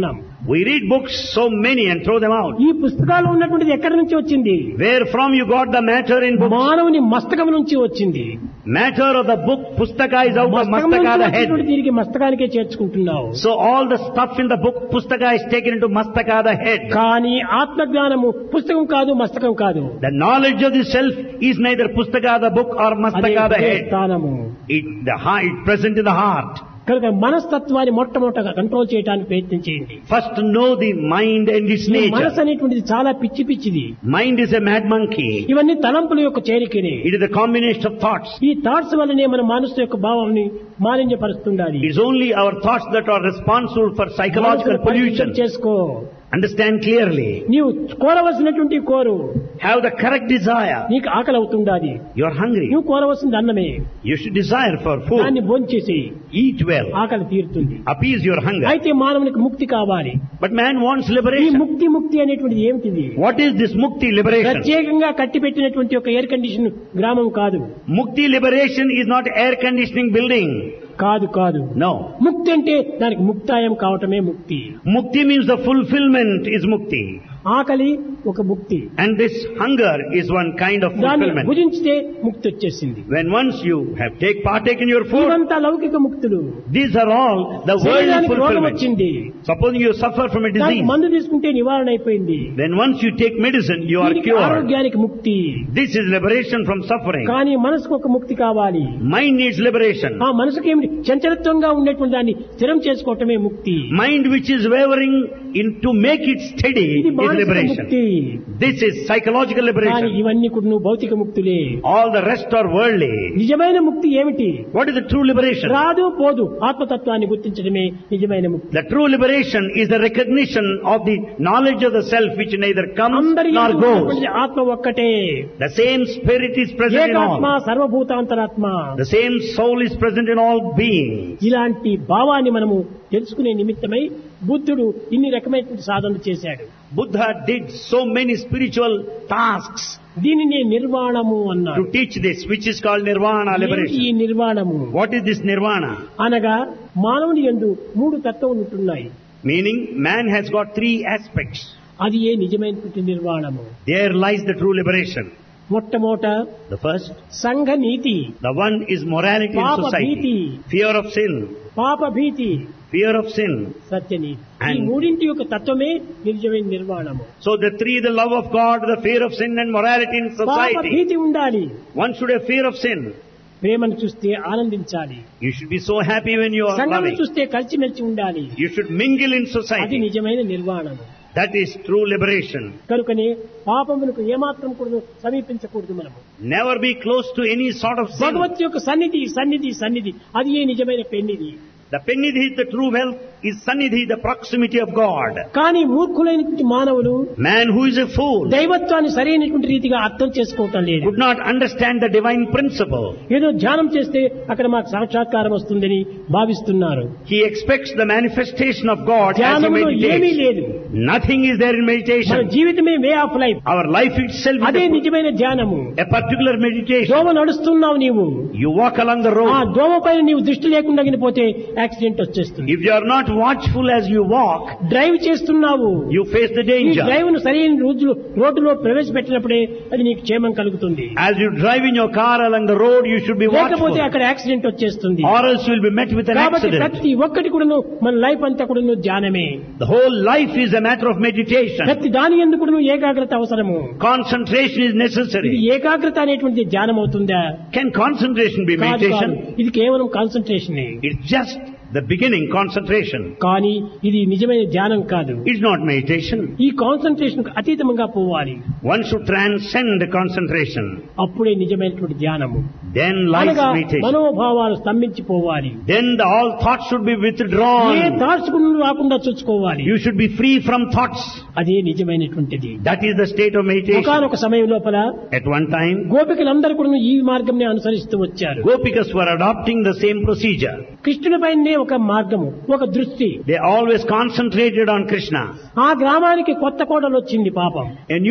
We read books, so many, and throw them out. ఈ పుస్తకాలు ఉన్నటువంటిది ఎక్కడి నుంచి వచ్చింది? Where from you got the matter in books? మానవుని మస్తకం నుంచి వచ్చింది. Matter of the book, pustaka is out of మస్తకం mastaka, the నుంచి head. తిరిగి మస్తకానికే చేర్చుకుంటున్నావు. So all the stuff in the book, pustaka is taken into mastaka, the head. కానీ ఆత్మజ్ఞానము పుస్తకం కాదు, మస్తకం కాదు. The knowledge of the self is neither pustaka, the book, or mastaka, the head. స్థానము. It, the heart, it present in the heart. కనుక మనస్తత్వాన్ని మొట్టమొదటగా control చేయడానికి ప్రయత్నం చేయండి. First know the mind and its ఈ మనసు nature. అనేటువంటిది చాలా పిచ్చి పిచ్చిది. Mind is a mad monkey. ఇవన్నీ తలంపుల యొక్క చేరికనే. It is a combination of thoughts. ఈ థాట్స్ వల్లనే మన మనసు యొక్క భావాన్ని మాలిన్యపరుస్తుండాలి. It is only our thoughts that are responsible for psychological pollution. చేసుకో. Understand clearly. నీవు కోరవలసినటువంటి కోరు. Have the correct desire. నీకు ఆకలి అవుతుండాలి. You are hungry. నువ్వు కోరవలసింది అన్నమే. You should desire for food. దాన్ని భోంచేసి Eat well. ఆకలి తీరుతుంది. Appease your hunger. అయితే మానవునికి ముక్తి కావాలి. But man wants ఈ liberation. ముక్తి ముక్తి అనేటువంటిది ఏమిటిది? What is this mukti liberation? ప్రత్యేకంగా కట్టిపెట్టినటువంటి ఒక ఎయిర్ కండిషన్ గ్రామం కాదు. Mukti liberation is not air conditioning building. కాదు కాదు. No. ముక్తి అంటే దానికి ముక్తాయం కావటమే ముక్తి. Mukti means the fulfillment is mukti. ఆకలి ఒక ముక్తి. And this hunger is one kind of దాన్ని fulfillment. భుజించితే ముక్తి వచ్చేసింది. When once you have take partake in your food, ఇవంతా లౌకిక ముక్తులు. these are all the worldly శరీరానికి రోగం fulfillment. వచ్చింది. Supposing you suffer from a దానికి disease, మందు తీసుకుంటే నివారణ అయిపోయింది. then once you take medicine, you are దీనికి cured. ఆరోగ్యానికి ముక్తి. This is liberation from suffering. కానీ మనసుకు ఒక ముక్తి కావాలి. Mind needs liberation. ఆ మనసుకి ఏమిటి చంచలత్వంగా ఉండేటువంటి దాన్ని స్థిరం చేసుకోవటమే ముక్తి. Mind which is wavering in to make it steady ఇది is మానసిక liberation. ముక్తి. This is psychological కానీ liberation. ఇవన్నీ కూడా భౌతిక ముక్తులే. All the rest are worldly. నిజమైన ముక్తి ఏమిటి? What is the true liberation? రాదు పోదు ఆత్మతత్వాన్ని గుర్తించడమే నిజమైన ముక్తి. The true liberation is the recognition of the knowledge of the self which neither comes అందరి nor యందు goes. ఉన్నటువంటి ఆత్మ ఒక్కటే. The same spirit is present in ఏకాత్మ all. సర్వభూతాంతరాత్మ. The same soul is present in all beings. ఇలాంటి భావాన్ని మనము తెలుసుకునే నిమిత్తమై బుద్ధుడు ఇన్ని రకమైనటువంటి సాధనలు చేశాడు. Buddha did so many spiritual tasks దీనిని నిర్వాణము to అన్నాడు. teach this, which is called nirvana ఈ liberation. నిర్వాణము What is this nirvana? అనగా మానవుని యందు మూడు తత్వములు ఉంటున్నాయి. Meaning, man has got three aspects. అది ఏ నిజమైనటువంటి నిర్వాణము. There lies the true liberation. మొట్టమొదట The first, సంఘ నీతి, the one is morality in Papa society. bhiti. Fear of sin. పాప భీతి, Fear of sin. సత్యనీతి. ఈ And- మూడింటి యొక్క తత్వమే నిజమైన నిర్వాణము. So the three, the love of God, the fear of sin and morality in పాప society. భీతి ఉండాలి. One should have fear of sin. ప్రేమను చూస్తే ఆనందించాలి. You should be so happy when you are సంఘం loving. చూస్తే కలిసిమెలిసి ఉండాలి. You should mingle in అది society. నిజమైన నిర్వాణము. That is true liberation. కనుకనే పాపములకు ఏమాత్రం కూడా సమీపించకూడదు మనము. Never be close to any sort of sin. భగవత్ యొక్క సన్నిధి సన్నిధి సన్నిధి అది ఏ నిజమైన పెన్నిధి. The pennidhi, the true wealth, is sannidhi, the proximity of God. కానీ మూర్ఖులైనటువంటి మానవులు Man who is a fool దైవత్వాన్ని సరైనటువంటి రీతిగా అర్థం చేసుకోవటం లేదు. could not understand the divine principle. ఏదో ధ్యానం చేస్తే అక్కడ మాకు సాక్షాత్కారం వస్తుందని భావిస్తున్నారు. He expects the manifestation of God as he ధ్యానంలో ఏమీ meditates. లేదు. Nothing is there in మన meditation. జీవితమే way of life. Our life itself అదే is a, నిజమైన ధ్యానము. a particular meditation. దోమ నడుస్తున్నావు నీవు. You walk along the ఆ road. దోమ పైన నీవు దృష్టి లేకుండా పోతే యాక్సిడెంట్ వచ్చేస్తుంది. If you are not watchful as you walk, drive చేస్తున్నావు. you face the ఈ danger. డ్రైవ్ ను సరైన రోజులు రోడ్డులో ప్రవేశపెట్టినప్పుడే అది నీకు క్షేమం కలుగుతుంది. As you drive in your car along the road, you should be లేకపోతే watchful, అక్కడ యాక్సిడెంట్ వచ్చేస్తుంది. or else you will be met with an కాబట్టి accident. ప్రతి ఒక్కటి కూడాను మన లైఫ్ అంతా కూడాను ధ్యానమే. The whole life is a matter of meditation. ప్రతి దాని ఎందుకు కూడాను ఏకాగ్రత అవసరము. Concentration is ఇది necessary. ఏకాగ్రత అనేటువంటిది ధ్యానం అవుతుందా? Can concentration be కాదు, కాదు. meditation? ఇది కేవలం concentration. It's just the beginning, concentration. కానీ ఇది నిజమైన ధ్యానం కాదు. It's not meditation. ఈ కాన్సన్ట్రేషన్ అతీతంగా పోవాలి. One should transcend concentration. అప్పుడే నిజమైనటువంటి ధ్యానము. Then lies అనగా meditation. మనోభావాలు స్తంభించిపోవాలి. Then the, all thoughts should be A withdrawn. Thoughts కూడా రాకుండా చూసుకోవాలి. You should be free from thoughts. అదే నిజమైనటువంటిది. That is the state of meditation. ఒకానొక సమయం లోపల At one time, గోపికలందరూ కూడా ఈ మార్గంని అనుసరిస్తూ వచ్చారు. Gopikas were adopting the same procedure. కృష్ణుడిపైనే ఒక మార్గము, ఒక దృష్టి. They always concentrated on Krishna. ఆ గ్రామానికి కొత్త కోడలు వచ్చింది పాపం. A new house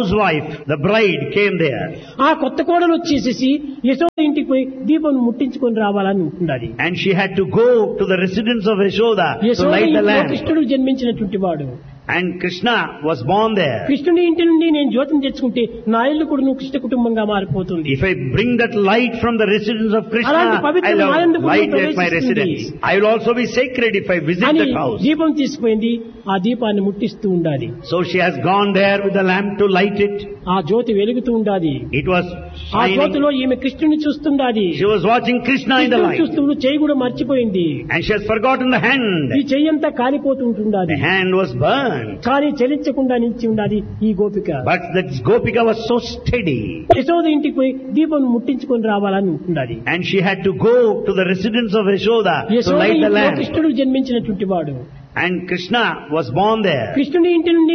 Lord's wife, the bride, came there. ఆ కొత్త కోడలు వచ్చేసేసి యశోద ఇంటికి పోయి దీపం ముట్టించుకొని రావాలని ఉంటున్నది. And she had to go to the residence of Yashoda to Yashoda light the ఇంటిలో lamp. కృష్ణుడు జన్మించినటువంటి వాడు. And Krishna was born there. కృష్ణుని ఇంటి నుండి నేను జ్యోతిని తెచ్చుకుంటే నా ఇల్లు కూడా నువ్వు కృష్ణ కుటుంబంగా మారిపోతుంది. If I bring that light from the residence of Krishna, అలాంటి పవిత్ర I'll have ఆనందం light at my ప్రవేశిస్తుంది. residence. I will also be sacred if I visit అని that house. దీపం తీసుకుపోయింది. ఆ దీపాన్ని ముట్టిస్తూ ఉండాలి. So she has gone there with the lamp to light it. ఆ జ్యోతి వెలుగుతూ ఉండాలి. It was ఆ shining. జ్యోతిలో ఈమె కృష్ణుని చూస్తుండాలి. She was watching Krishna in the కృష్ణుని light. చూస్తూ చెయ్యి కూడా మర్చిపోయింది. And she has forgotten the hand. ఈ చెయ్యి అంతా కాలిపోతూ ఉంటుండాలి. The hand was burned. కానీ చలించకుండా నిలిచి ఉండాలి ఈ గోపిక. But that Gopika was so steady. Yashoda ఇంటికి పోయి దీపం ముట్టించుకొని రావాలని ఉంటున్నది. And she had to go to the residence of Yashoda to Yashoda light the ఇంటిలో lamp. కృష్ణుడు జన్మించినటువంటి వాడు. And Krishna was born there. కృష్ణుని ఇంటి నుండి